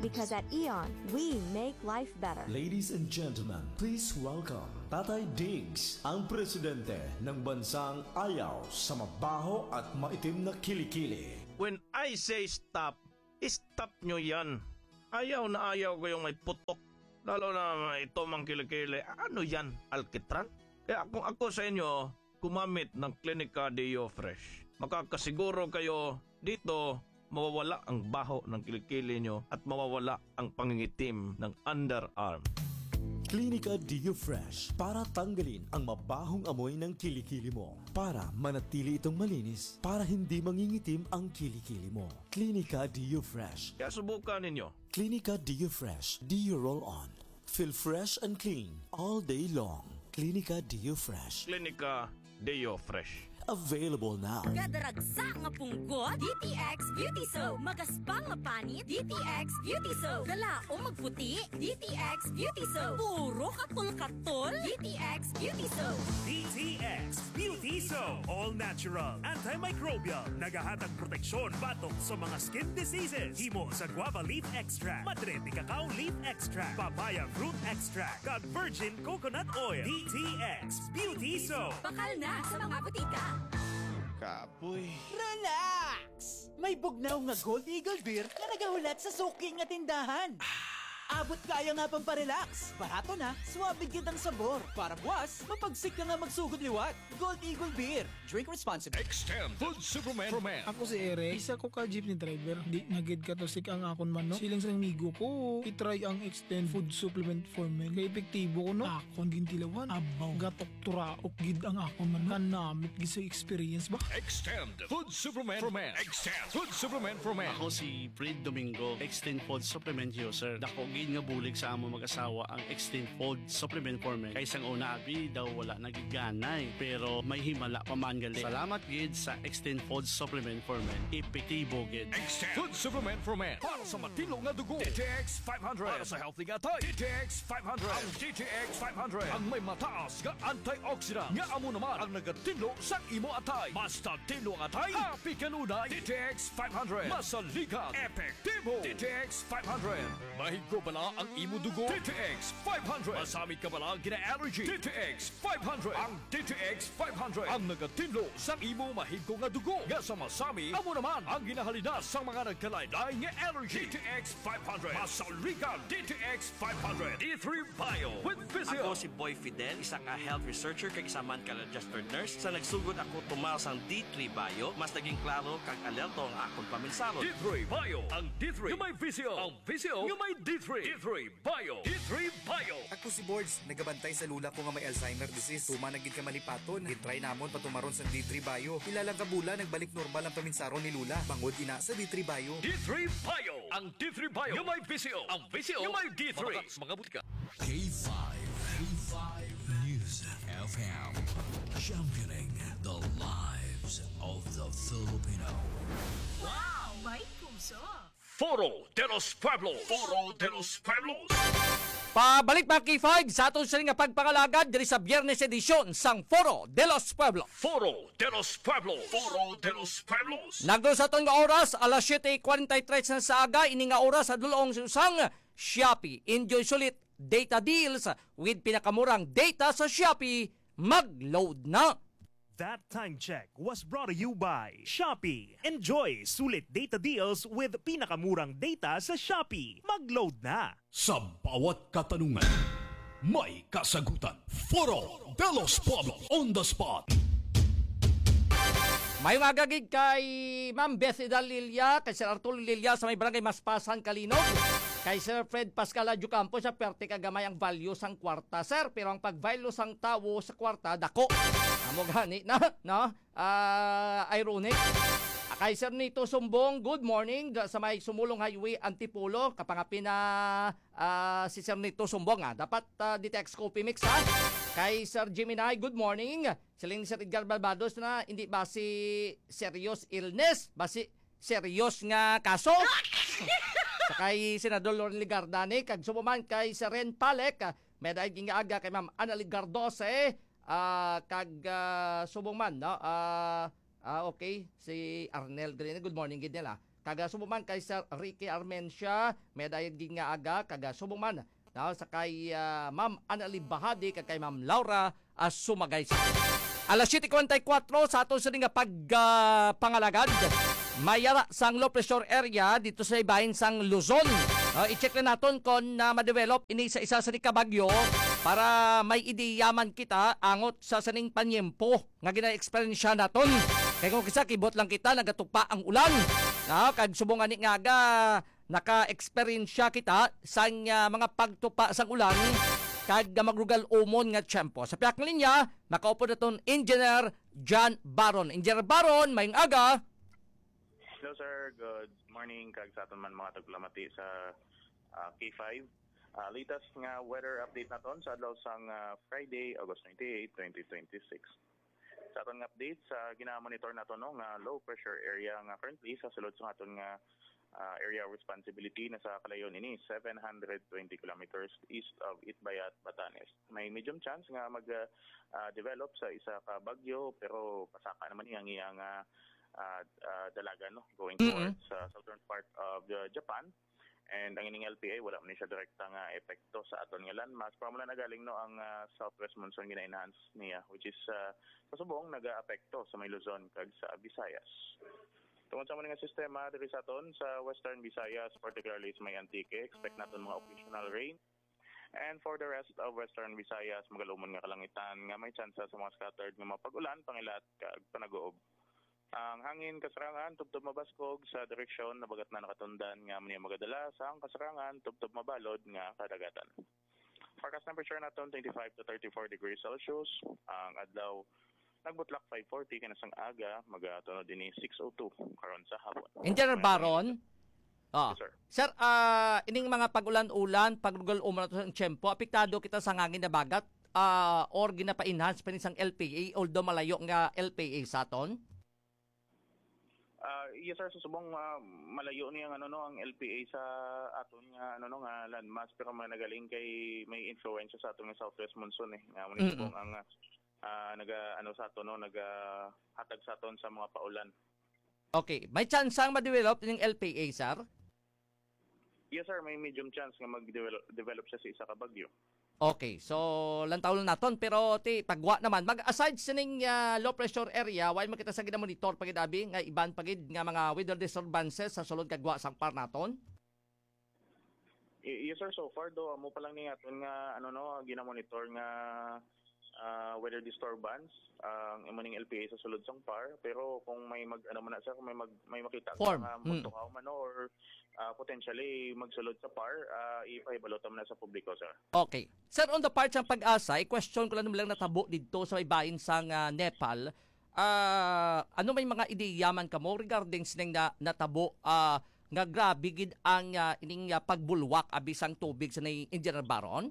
Because at Eon, we make life better. Ladies and gentlemen, please welcome Tatay Diggs, ang presidente ng bansang ayaw sa mabaho at maitim na kilikili. When I say stop, stop nyo yan. Ayaw na ayaw ko yung may putok. Lalo na ito mang kilikili. Ano yan? Alkitran? Kaya kung ako sa inyo, gumamit ng Clinica Deo Fresh. Makakasiguro kayo dito mawawala ang baho ng kilikili nyo at mawawala ang pangingitim ng underarm. Clinica Deo Fresh para tanggalin ang mabahong amoy ng kilikili mo. Para manatili itong malinis, para hindi mangingitim ang kilikili mo. Clinica Deo Fresh. Kaya subukan ninyo. Clinica Deo Fresh Deo Roll On. Feel fresh and clean all day long. Clinica Deo Fresh. Clinica Deo Fresh. Available now. Gadaragsa nga punggot, D T X Beauty Soap. Magaspang nga panit, D T X Beauty Soap. Dala o magputi, D T X Beauty Soap. Puro katol-katol, D T X Beauty Soap. D T X Beauty Soap. All natural, antimicrobial, nagahatag proteksyon batok sa mga skin diseases. Himo sa guava leaf extract, madre de cacao leaf extract, papaya fruit extract, kag virgin coconut oil. D T X Beauty Soap. Bakal na sa mga butika. Kapoy. Relax! May bugnaw nga Gold Eagle Beer na nagahulat sa suki nga tindahan. Abot kaya nga pang parelax. Barato na, suwabe kitang sabor. Para buwas, mapagsik ka nga magsugod liwat. Gold Eagle Beer. Drink responsibly. Extend Food Superman for Men. Ako si Ere, isa ko ka jeepney driver. Di nagid ka to sik ang akon man no. Silang sa migo ko, itry ang Extend Food Supplement for Men. Kaya epektibo ko no. Akon gintilawan, abaw, gatok turaok gid ang akon man. Kanamit gid sa experience ba? Extend Food Superman for Men. Extend Food Superman for Men. Ako si Fred Domingo, Extend Food Supplement user. Dako gid nga bulig sa amo mag-asawa ang Extend Food Supplement for Men. Kay sang una abi daw wala nagiganay pero may himala pa man gali. Salamat gid sa Extend Food Supplement for Men. Epektibo gid. Extend Food Supplement for Men. Para sa matino nga dugo. D T X five hundred. Para sa healthy nga tay. D T X five hundred. Ang D T X five hundred. Ang may mataas nga antioxidant. Nga amo naman ang nagatinlo sa imo atay. Basta tinlo ang atay. Happy kanunay. D T X five hundred. Masaligan. Epektibo. D T X five hundred. Mahigo bala ang imo dugo. D T X five hundred. Masamit ka bala gina-allergy. D T X five hundred. Ang D T X five hundred. Ang nagatinlo sa imo mahigo nga dugo. Nga sa masami, amo naman ang ginahalina sa mga nagkalaylay nga allergy. D T X five hundred. Masaligan. D T X five hundred. D three Bio with Physio. Ako si Boy Fidel, isa ka health researcher kag isa man ka registered nurse. Sa nagsugod ako tumal sang D three Bio, mas naging klaro kag alerto ang akong paminsalo. D three Bio. Ang D three yung may Physio. Ang Physio yung may D three. D three Bio. D three Bio. Ako si Boards, nagabantay sa lula ko nga may Alzheimer disease. Tuma nagid ka malipaton. Gitry namon patumaron sa D three Bio. Ilalang kabula nagbalik normal ang paminsaron ni Lula. Bangod ina sa D three Bio. D three Bio. Ang D three Bio yung may Physio. Ang Physio yung may D three. Mga butika. K five. K five News F M. Championing the lives of the Filipino. Wow! May puso! Foro de los Pueblos. Foro de los Pueblos. Pabalik mga K five sa atong siling nga pagpangalagad diri sa Biyernes edisyon sang Foro de los Pueblos. Foro de los Pueblos. Foro de los Pueblos. Nagdo sa atong nga oras alas siyete forty-three na sa aga ini nga oras sa dulong susang Shopee. Enjoy sulit data deals with pinakamurang data sa Shopee. Mag-load na. That time check was brought to you by Shopee. Enjoy sulit data deals with pinakamurang data sa Shopee. Mag-load na. Sa bawat katanungan, may kasagutan. Foro de los Pueblos on the spot. May magagig kay Ma'am Beth Idal Lilia, kay Sir Arturo Lilia sa may barangay Maspasan, Kalinog. Kay Sir Fred Pascal Adyo Campo sa perte kagamay ang value sang kwarta, sir. Pero ang pag-value sang tawo sa kwarta, dako. Amo gani na, no? Uh, ironic. Kay Sir Nito Sumbong, good morning. Sa may Sumulong Highway, Antipolo. Kapangapin na uh, si Sir Nito Sumbong. Ha? Dapat uh, ditext copy mix, ha? Kay Sir Jiminay, good morning. Siling ni Sir Edgar Balbados na hindi ba si serious illness? Ba si serious nga kaso? Sa kay Senador Loren Ligardani, kag sumuman kay Sir Ren Palek, may dahil aga kay Ma'am Ana Ligardose, uh, kag uh, sumuman, no? Uh, uh, okay, si Arnel Green, good morning, gid nila. kaga sumuman kay Sir Ricky Armencia, medayag din nga aga, kaga sumuman no, sa kay uh, Ma'am Annalyn Bahadi, kag kay Ma'am Laura uh, Sumagay. Alas siyete forty-four sa ato sa nga pag uh, pangalagad. Mayara sang low pressure area dito sa ibahin sang Luzon. Uh, i-check na naton kung na uh, ma-develop ini sa isa sa ni kabagyo para may ideyaman kita angot sa saning panyempo nga gina-experience naton. Kaya kung kisa kibot lang kita nagatupa ang ulan. Uh, kag subong ani nga aga naka-experience kita sang uh, mga pagtupa sang ulan kag magrugal umon nga tiyempo. Sa piyak linya, nakaupo na ton Engineer John Baron. Engineer Baron, mayong aga. Hello sir, good morning kag sa aton man mga taglamati sa uh, K five. Uh, latest nga weather update naton sa adlaw sang uh, Friday, August twenty-eighth, twenty twenty-six. Sa aton nga update sa gina-monitor naton no nga low pressure area nga currently sa sulod sa aton nga uh, area of responsibility na sa kalayon ini seven hundred twenty kilometers east of Itbayat, Batanes. May medium chance nga mag uh, uh, develop sa isa ka bagyo pero pasaka naman iyang iyang uh, Uh, uh, dalaga no going towards mm-hmm. uh, southern part of uh, Japan, and ang ining L P A wala man siya direkta nga epekto sa aton nga landmass pero muna nagaling no ang uh, southwest monsoon gina-enhance niya which is uh, sa subong naga-apekto sa may Luzon kag sa Visayas. Tungod sa mga sistema diri sa aton sa western Visayas, particularly sa may Antique, expect naton mga occasional rain. And for the rest of western Visayas, magalumon nga kalangitan nga may chance sa mga scattered nga mga pag-ulan pangilat kag panagoob. Ang hangin kasarangan tubtob mabaskog sa direksyon na bagat na nakatundan nga maniya magadala sa ang kasarangan tubtob mabalod nga kadagatan. Forecast temperature naton twenty-five to thirty-four degrees Celsius. Ang adlaw nagbutlak five forty kanasang aga magatunod dinhi six oh two karon sa hapon. Engineer Baron. Ah. Yes, sir. Sir, uh, ining mga pagulan-ulan, pagrugal uman sa tiyempo, apektado kita sa hangin na bagat uh, or ginapa-enhance pa ni sang L P A although malayo nga L P A sa aton? Uh, yes sir, susubong uh, malayo niya ano no ang L P A sa aton nga ano no nga landmass pero may nagaling kay may influensya sa aton nga southwest monsoon eh. Nga mo mm-hmm. subong ang uh, naga ano sa aton no naga hatag sa aton sa mga paulan. Okay, may chance ang ma-develop ning L P A sir? Yes sir, may medium chance nga mag-develop develop siya sa isa ka bagyo. Okay, so lantaw lang naton pero ti pagwa naman mag aside sa ning uh, low pressure area while makita sa gina-monitor pagid abi nga iban pagid nga mga weather disturbances sa sulod kagwa sang par naton. Yes sir, so far do amo pa lang ni aton nga ano no gina-monitor nga uh, weather disturbance ang uh, imo ning L P A sa sulod sang par pero kung may mag ano man na sir kung may mag, may makita Form. nga Mm. magtukaw man or uh, potentially magsulod sa par uh, ipahibalota man na sa publiko sir. Okay. Sir, on the part ng pag-asa, i-question ko lang naman lang natabo dito sa may bahin sang uh, Nepal. Uh, ano may mga ideyaman ka mo regarding sining na natabo uh, nga grabe gid ang uh, ining uh, pagbulwak abisang tubig sa ni Engineer Baron?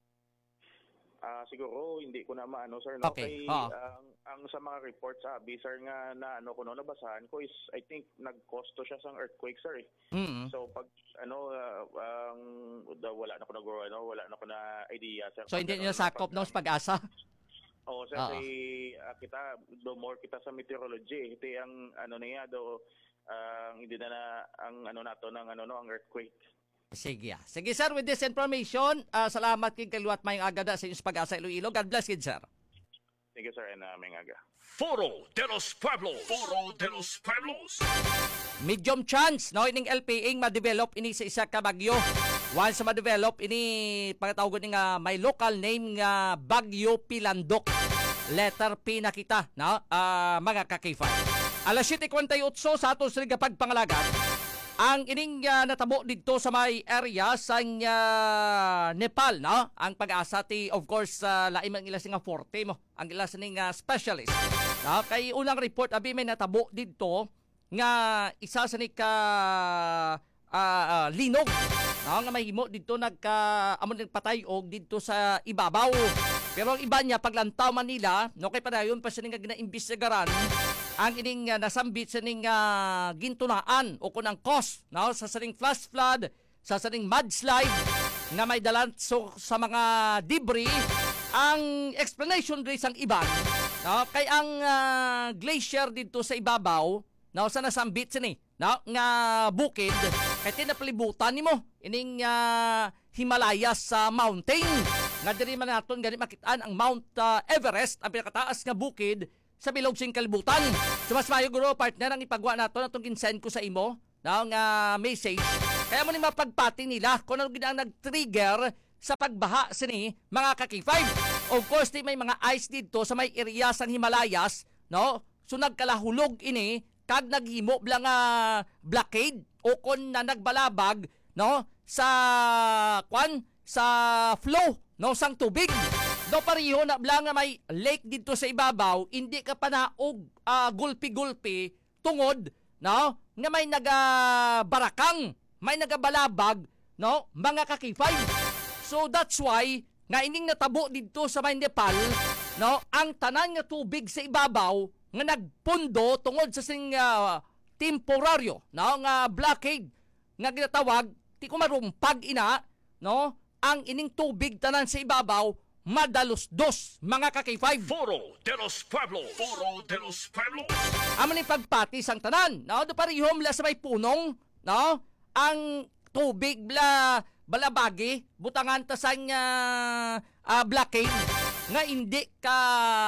Ah, uh, siguro hindi ko na maano sir no okay. kay oh. ang, ang sa mga reports sa uh, sir nga na ano ko no nabasahan ko is I think nagkosto siya sa earthquake sir eh. Mm-hmm. So pag ano uh, ang uh, wala na ko na ano wala na ko na idea sir. So hindi niyo sakop no sa pag-asa? Oo sir, kay uh, kita do more kita sa meteorology. Ito ang ano niya do ang uh, hindi na, na ang ano nato ng ano no ang earthquake. Sige. Sige sir, with this information, uh, salamat king kaluwat mayong agada sa inyong pag-asa Iloilo. God bless you, sir. Thank you, sir, and uh, mayong aga. Foro de los Pueblos. Foro de los Pueblos. Medium chance, no? Ining L P A ma-develop ini sa isa ka bagyo. Once ma-develop, ini pagkatawag ni nga may local name nga Bagyo Pilandok. Letter P na kita, no? Uh, mga kakifay. Alas siyete forty-eight sa atos rin kapag pangalagan. Ang ining uh, natabo dito sa may area sa uh, Nepal, no? Ang pag-asa ti, of course, uh, laim ang ilas nga forte mo. Ang ilas nga specialist. No? Kay unang report, abi may natabo dito nga isa sa ni ka uh, uh, linog. No? Nga mahimo dito nagka, amon nagpatay og dito sa ibabaw. Pero ang iba niya, paglantaw Manila, no, kay padayon pa siya nga ginaimbestigaran ang ining uh, nasambit sa ning uh, gintunaan o kunang cause, no, sa saning flash flood, sa saning mudslide na may dalan so, sa mga debris. Ang explanation rin sang iban, no, kay ang uh, glacier dito sa ibabaw, no, sa nasambit sini, na nga bukid kay tinapalibutan nimo ining uh, Himalayas sa uh, mountain. Nga diri man naton gani makitaan ang Mount uh, Everest, ang pinakataas nga bukid sa bilog sing kalibutan. So mas mayo guro partner ang ipagwa naton atong ginsend ko sa imo na nga message. Kaya mo ni mapagpati nila kung ano gid ang nag-trigger sa pagbaha sini mga ka-K five. Of course, di may mga ice dito sa may area sang Himalayas, no? So nagkalahulog ini kag naghimo blang uh, blockade o kon na nagbalabag, no, sa kwan sa flow, no, sang tubig. Do pareho na blang nga may lake dito sa ibabaw, hindi ka panaog uh, gulpi-gulpi tungod, no, nga may nagabarakang, may nagabalabag, no, mga ka-K five. So that's why nga ining natabo dito sa may Nepal, no, ang tanan nga tubig sa ibabaw nga nagpundo tungod sa sing uh, temporaryo, no, nga blockade nga ginatawag ti ko marumpag ina, no, ang ining tubig tanan sa ibabaw madalos dos mga ka-K five. Foro de los Pueblos. Foro de los Pueblos. Amo ni pagpati sang tanan, no, do parihom la sa may punong, no, ang tubig bla balabagi butangan ta sang uh, uh, blockade nga hindi ka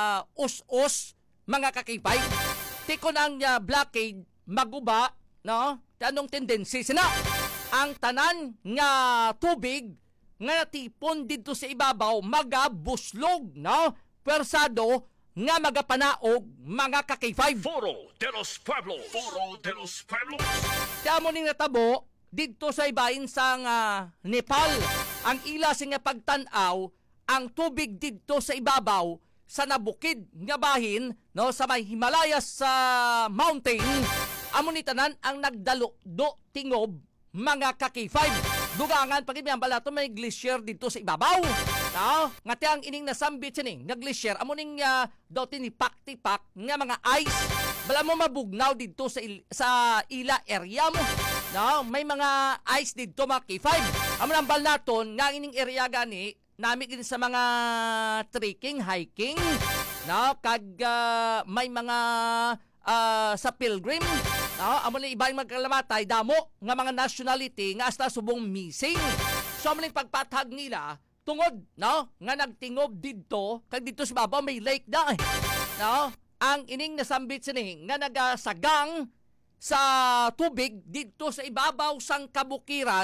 us-us mga ka-K five. Tiko nang uh, blockade maguba, no, tanong tendency sina ang tanan nga tubig nga natipon dito sa ibabaw magabuslog, no, persado nga magapanaog mga ka-K five. Foro de los Pueblos. Foro de los Pueblos. Tamo ning natabo dito sa ibahin sang uh, Nepal. Ang ila sing nga pagtan-aw ang tubig dito sa ibabaw sa nabukid nga bahin, no, sa may Himalayas sa uh, mountain. Amo ni tanan ang nagdalo do tingob mga ka-K five. Dugangan pagit may balato may glacier dito sa ibabaw. No? Ngati ang ining nasambit sining nga glacier amo ning uh, do tinipak-tipak nga mga ice. Bala mo mabugnaw dito sa il- sa ila area mo. No, may mga ice dito mga K five. Amo nang bal naton nga ining area gani nami din sa mga trekking, hiking, no, kag uh, may mga uh, sa pilgrim, no, amo ni ibang magkalamatay damo nga mga nationality nga hasta subong missing. So amo ning pagpatag nila tungod, no, nga nagtingob didto kag dito sa babaw may lake da, eh. No, ang ining nasambit sini nga nagasagang sa tubig dito sa ibabaw sang kabukiran,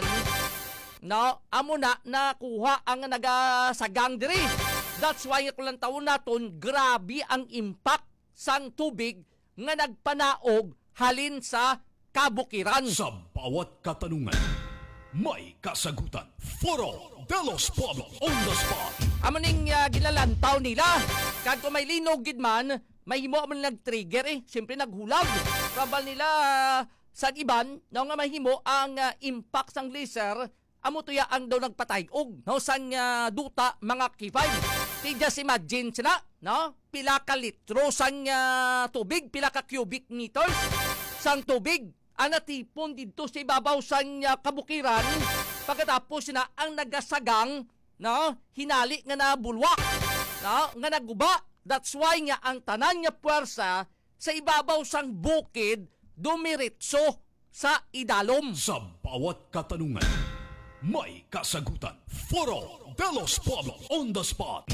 no, amo na nakuha ang nagasagang diri. That's why kulang taon naton grabe ang impact sang tubig nga nagpanaog halin sa kabukiran. Sa bawat katanungan, may kasagutan. Foro de los Pueblos on the spot. Amo ning uh, gilalantaw nila. Kag kung may linog gid man, may himo man nag-trigger eh. Siyempre naghulag. Kabal nila uh, sa iban, no, nga mahimo ang uh, impact sang laser, amo tuya ang daw nagpatayog, no, sang uh, duta mga K five. Ti just imagine sina, no, pila ka litro sang uh, tubig, pila ka cubic meters sang tubig ang natipon dito sa ibabaw sang uh, kabukiran. Pagkatapos sina ang nagasagang, no, hinali nga nabulwak, no, nga naguba. That's why nga ang tanan nga puwersa sa ibabaw sang bukid dumiritso sa idalom. Sa bawat katanungan, may kasagutan. Foro de los Pueblos on the spot.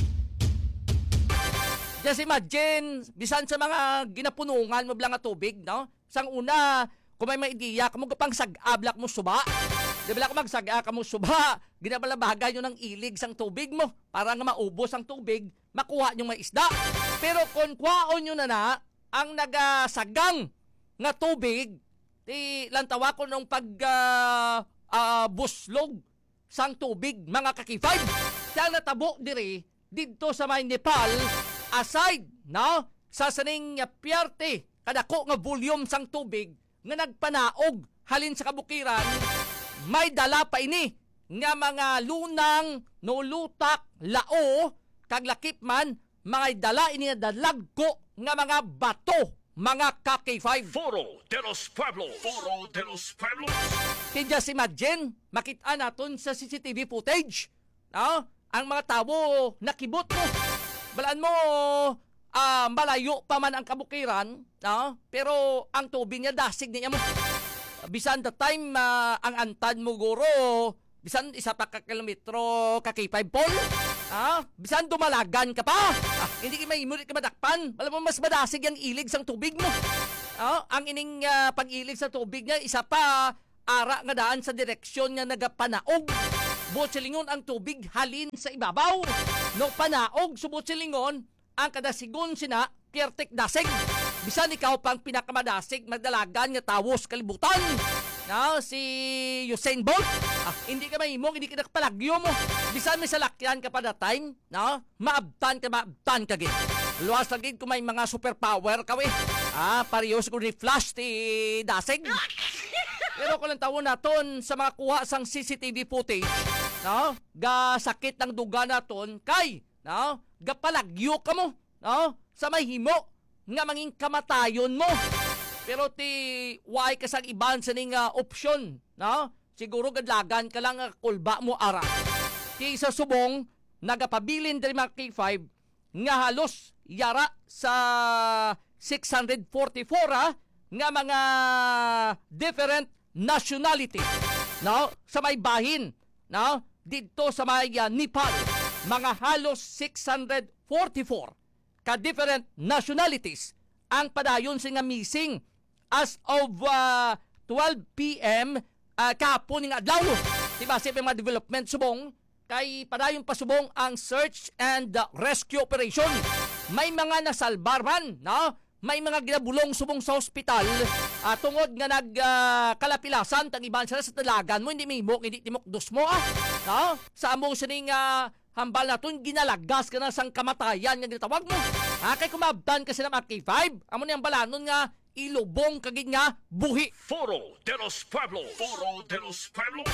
Just imagine, bisan sa mga ginapunungan mo blang nga tubig, no? Sang una, kung may maidiya, kamo kapang sag-ablak mo suba. Di ba lang magsaga ka mo suba, ginabalabagay nyo ng ilig sang tubig mo para nga maubos ang tubig, makuha nyo may isda. Pero kung kwaon nyo na na, ang nagasagang nga tubig, di lantawa ko nung pag uh, uh, buslog sang tubig, mga ka-K five. Kaya natabo diri, dito sa may Nepal, aside, no, sa saning piyerte, kadako nga volume sang tubig, nga nagpanaog halin sa kabukiran, may dala pa ini nga mga lunang, nulutak, lao, kaglakip man, mga dala ini na dalagko nga mga bato, mga ka-K five. Foro de los Pueblos. Foro de los Pueblos. Kaya si imagine, makita natin sa C C T V footage, no? Ang mga tao nakibot mo. Balaan mo, uh, malayo pa man ang kabukiran, no? Pero ang tubig niya dasig niya mo. bisan the time uh, ang antad mo guro, bisan isa pa ka kilometro ka K five pole, ah, bisan dumalagan ka pa, ah, hindi ka maimulit ka madakpan, alam mo mas madasig ang ilig sang tubig mo. Ah, ang ining uh, pag-ilig sa tubig nga, isa pa, ara nga daan sa direksyon nga nagapanaog. Butsilingon ang tubig halin sa ibabaw. No panaog, subutsilingon, ang kadasigon sina, kiertek dasig. Bisan ikaw pang pinakamadasig, magdalagan nga tawos kalibutan. No, si Usain Bolt, ah, hindi ka mahimong, hindi ka nakapalagyo mo. Bisan may salakyan ka pa na time, no? Maabtan ka, maabtan ka gid. Luwas lagi kung may mga superpower ka, we. Ah, parehos ko ni Flash ti dasig. Pero kung lang tawon naton sa mga kuha sang C C T V footage, no? Ga sakit ng duga naton kay, no? Ga palagyo ka mo, no? Sa mahimo nga manging kamatayon mo. Pero ti why ka sang iban sa ning uh, option, no? Siguro gadlagan ka lang uh, kulba mo ara. Ti sa subong nagapabilin diri mga K five nga halos yara sa six forty-four ah, nga mga different nationality, no? Sa may bahin, no? Dito sa may uh, Nepal, mga halos six forty-four ka different nationalities ang padayon sa nga missing as of uh, twelve p.m. uh, kahapon ng adlaw. Diba sa mga development subong kay padayon pasubong ang search and uh, rescue operation. May mga nasalbarman, no? May mga ginabulong subong sa ospital uh, tungod nga nagkalapilasan uh, tang iban sila sa talagan mo, hindi mimok, hindi timok dos mo ah. No? Sa among sining uh, hambal naton ginalagas ka na sang kamatayan nga ginatawag mo. Ah, kay kumabdan ka sila mga K five, amo ni ang balanon nga ilubong kagid nga buhi. Foro de los Pueblos. Foro de los Pueblos.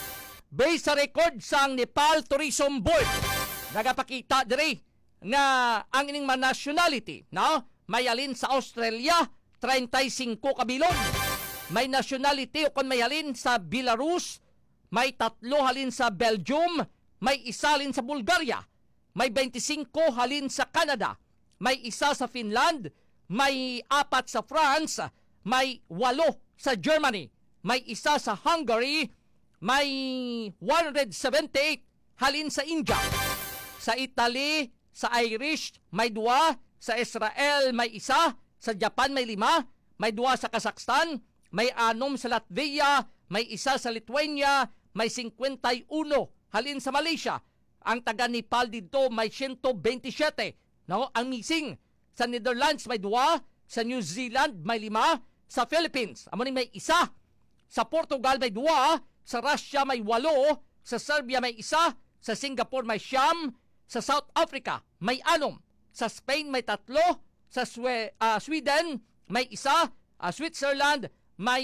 Based sa record sang Nepal Tourism Board, nagapakita diri nga ang ining man nationality, no? May alin sa Australia, thirty-five kabilog. May nationality o kon may alin sa Belarus, may tatlo halin sa Belgium, may isa halin sa Bulgaria, may twenty-five halin sa Canada, may isa sa Finland, may apat sa France, may walo sa Germany, may isa sa Hungary, may one seventy-eight halin sa India, sa Italy, sa Irish, may dua, sa Israel may isa, sa Japan may lima, may dua sa Kazakhstan, may anom sa Latvia, may isa sa Lithuania, may fifty-one halin sa Malaysia. Ang taga Nepal dito may one twenty-seven, no? Ang missing. Sa Netherlands may dua, sa New Zealand may lima, sa Philippines amo ni may isa, sa Portugal may dua, sa Russia may walo, sa Serbia may isa, sa Singapore may siyam, sa South Africa may anom, sa Spain may tatlo, sa Swe- uh, Sweden may isa, uh, Switzerland may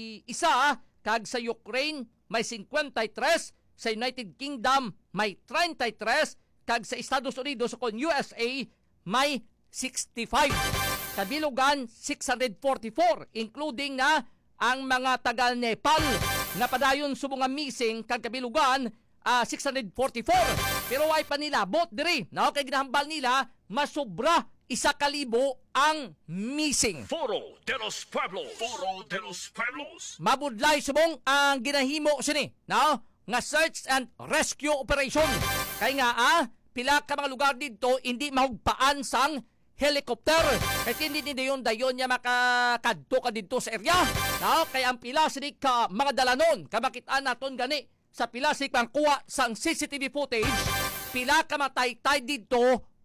isa, kag sa Ukraine may fifty-three, sa United Kingdom may thirty-three, kag sa Estados Unidos o kon U S A may sixty-five. Kabilugan six forty-four, including na ang mga taga Nepal nga padayon subong nga missing kag kabilugan uh, six forty-four. Pero ay pa nila bot diri, no? Kay ginahambal nila masobra isa kalibo ang missing. Foro de los Pueblos. Foro de los Pueblos. Mabudlay subong ang ginahimo sini, no? Nga search and rescue operation. Kay nga ah, pila ka mga lugar dito hindi mahugpaan sang helicopter. Kaya hindi hindi dayon dayon niya makakadto ka dito sa area. No? Kaya ang pila sini ka mga dalanon, kamakitaan naton gani sa pila sini kang kuha sang C C T V footage, pila ka mataytay dito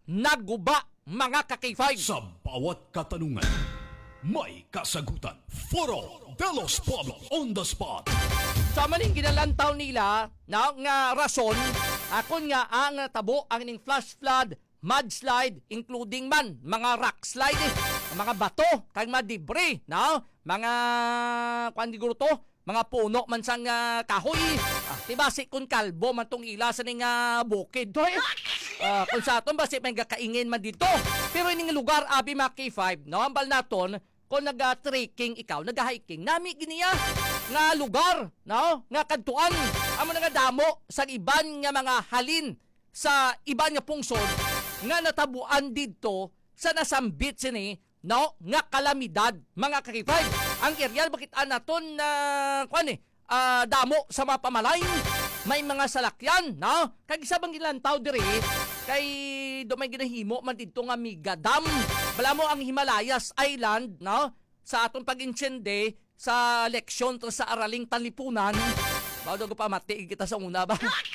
naguba mga ka-K five. Sa bawat katanungan, may kasagutan. Foro de los Pueblos on the spot. Sa maning ginalantaw nila na nga rason, akon nga ang tabo ang ning flash flood, mudslide, including man mga rock slide, eh, mga bato, kag mga debris, no? Mga kuan di to, mga puno man sang uh, kahoy. Ah, diba si kun kalbo man tong ila sa ning uh, bukid to. Eh. Uh, kung sa aton basi may gakaingin man dito. Pero ining lugar abi mga K five, no? Ambal naton kung naga-trekking ikaw, naga-hiking, nami giniya nga lugar, no? Nga kadtuan, amo nga damo sa iban nga mga halin sa iban nga pungsod nga natabuan dito sa nasambit sini, no? Nga kalamidad mga K five. ang aerial bakit anaton na kuan eh ah, damo sa mga pamalay. May mga salakyan, no? Kag isa bang ilantaw diri kay do may ginahimo man didto nga Mega Dam. Bala mo ang Himalayas Island, no? Sa aton pag-insyende sa leksyon to sa Araling Talipunan. Bago ko pa mati kita sa una ba?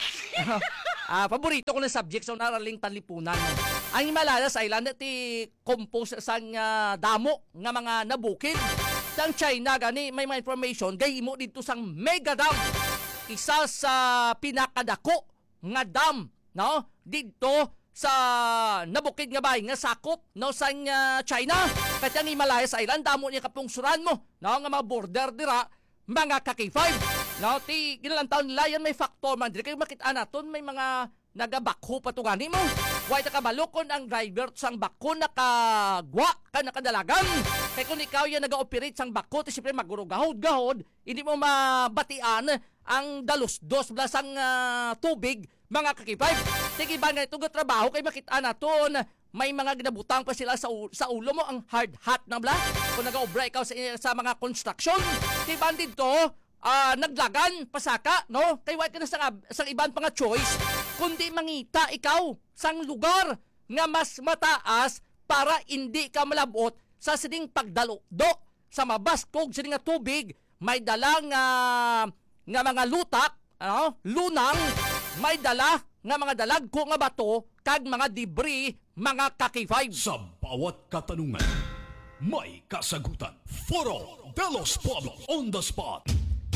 Ah, paborito ko na subject sa Araling Talipunan. Ang Himalayas Island ti compose sa nga damo nga mga nabukid. Sang China gani may mga information gahimo dito sang Mega Dam. Isa sa pinakadako nga dam, no? Dito sa nabukid nga bay nga sakop no sa uh, China. Kaya ang Himalayas Island damo niya kapungsuran mo, no? Nga mga border dira mga ka K five. No, ti ginalang taon nila yan may factor man diri kay makita naton may mga nagabakho patungani mo. Way ta kabalukon ang driver sang bako nakagwa ka nakadalagan. Kay kung ikaw yan naga-operate sang bako ti siyempre magurugahod-gahod, hindi mo mabatian ang dalos-dos blasang uh, tubig mga kakipay. Sige ba nga itong trabaho kay makita naton may mga ginabutang pa sila sa, sa ulo mo ang hard hat na bla. Kung nag-obra ikaw sa, sa mga construction, di ba dito uh, naglagan, pasaka, no? Kay wait ka na sa, sa ibang pang choice, kundi mangita ikaw sang lugar nga mas mataas para hindi ka malabot sa sining pagdalo-do sa mabaskog sining nga tubig. May dalang uh, nga mga lutak, ano? Lunang, may dala nga mga dalagko nga bato kag mga debris mga ka K five. Sa bawat katanungan, may kasagutan. Foro de los Pueblos on the spot.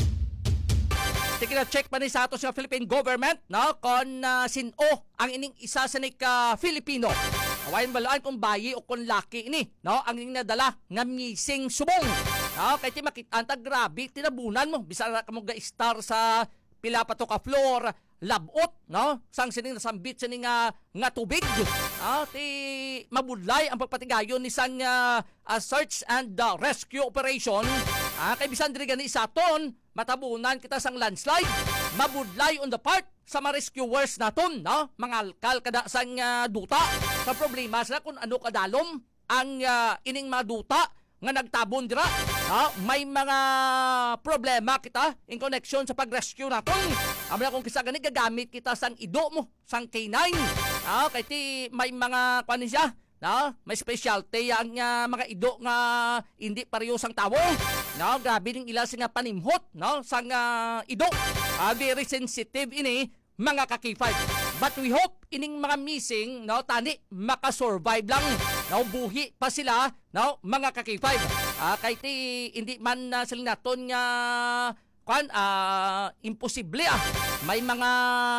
Sige na check pa ni sa ato sa Philippine government, no? Kung uh, sino ang ining isa sa nika uh, Filipino. Awayin balaan kung bayi o kung laki ini, no? Ang ining nadala nga missing subong. No? Kaya ti makita grabe tinabunan mo. Bisa ka mo ga-star sa pila pa to ka floor labot, no? Sang sining nasambit sining nga, nga tubig. Ah, ti mabudlay ang pagpatigayon ni sang uh, uh, search and uh, rescue operation. Ah, kay bisan diri gani sa aton, matabunan kita sang landslide. Mabudlay on the part sa mga rescuers naton, no? Mga alkal kada sang uh, duta. Sa problema sila kung ano kadalom ang uh, ining mga duta nga nagtabon dira. Ha? May mga problema kita in connection sa pag-rescue naton. Amala kung kisa gani gagamit kita sang ido mo, sang K nine. Ha? Kay ti may mga kuan siya, no? May specialty ang uh, mga ido nga hindi pareho sang tawo. No, grabe ning ila sing panimhot, no? Sang uh, ido. Uh, very sensitive ini mga ka K five. But we hope ining mga missing, no, tani makasurvive lang. No, buhi pa sila, no, mga ka K five. Ah, kay ti hindi man uh, sila naton nga kwan ah imposible ah. May mga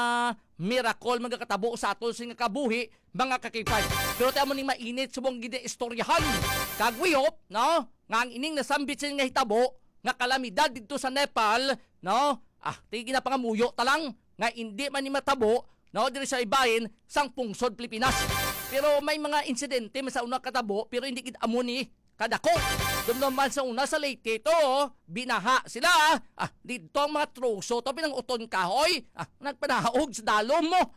miracle magkatabo sa aton sing kabuhi mga ka K five. Pero ti amo ning mainit subong gid istoryahan. Kag we hope, no, nga ang ining nasambit sing nga hitabo nga kalamidad didto sa Nepal, no, ah ti ginapangamuyo ta lang nga hindi man ni matabo, no, diri sa ibahin sang pungsod Pilipinas. Pero may mga insidente sa una katabo pero hindi gid amo ni kadako. Dum naman sa una sa Leyte to, binaha sila. Ah, dito ang mga troso to pinang uton kahoy. Ah, nagpanahaog sa dalom mo.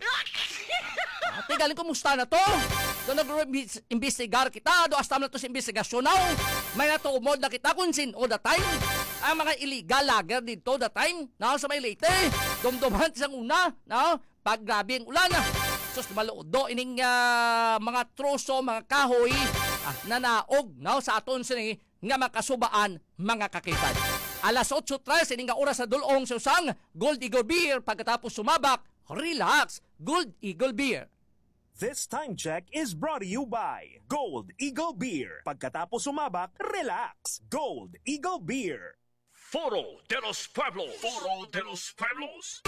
Ah, tigaling kumusta na to? Do nag-imbestigar kita, do astam na to sa investigasyon now. May natumod na kita kung sin all the time. Ang mga illegal lager dito the time, no, sa may Leyte. Dumduman sa una, no, pag grabe ang ulan. Sus, maludo ining uh, mga troso, mga kahoy, ah, nanaog, no, sa aton sini nga makasubaan mga kakipan. Alas otso tres, ining nga oras sa dulong sa usang Gold Eagle Beer. Pagkatapos sumabak, relax, Gold Eagle Beer. This time check is brought to you by Gold Eagle Beer. Pagkatapos sumabak, relax, Gold Eagle Beer. Foro de los Pueblos. Foro de los Pueblos.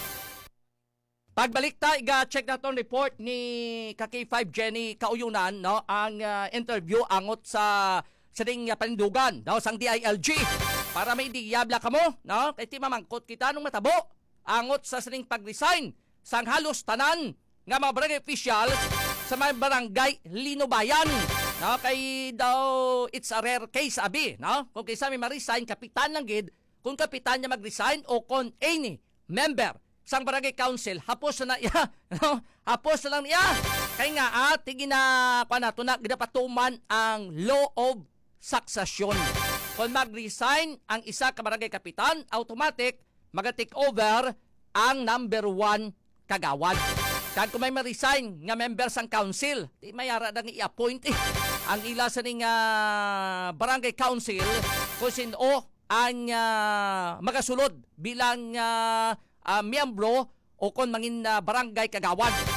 Pagbalik ta, iga-check na itong report ni ka K five Jenny Kauyunan, no, ang uh, interview angot sa sining uh, panindugan, no, sang D I L G. Para may diyabla ka mo, no, kaya ti mamangkot kita nung matabo, angot sa sining pag-resign sang halos tanan nga mga barangay officials sa mga barangay Linubayan. No, kay daw it's a rare case abi, no? Kung kaysa may ma-resign, kapitan lang gid, kung kapitan niya mag-resign o kung any member sang barangay council, hapos na iya, no? Hapos na lang iya. Kaya nga, ah, tigin na, pa na, ito na, ginapatuman ang law of succession. kung mag-resign ang isa ka barangay kapitan, automatic mag-take over ang number one kagawad. Kag kung may ma-resign nga member sang council, di mayara nang i-appoint eh. Ang ila sa ning uh, barangay council kung sino ang uh, magasulod bilang uh, uh, miyembro o kung mangin uh, barangay kagawad.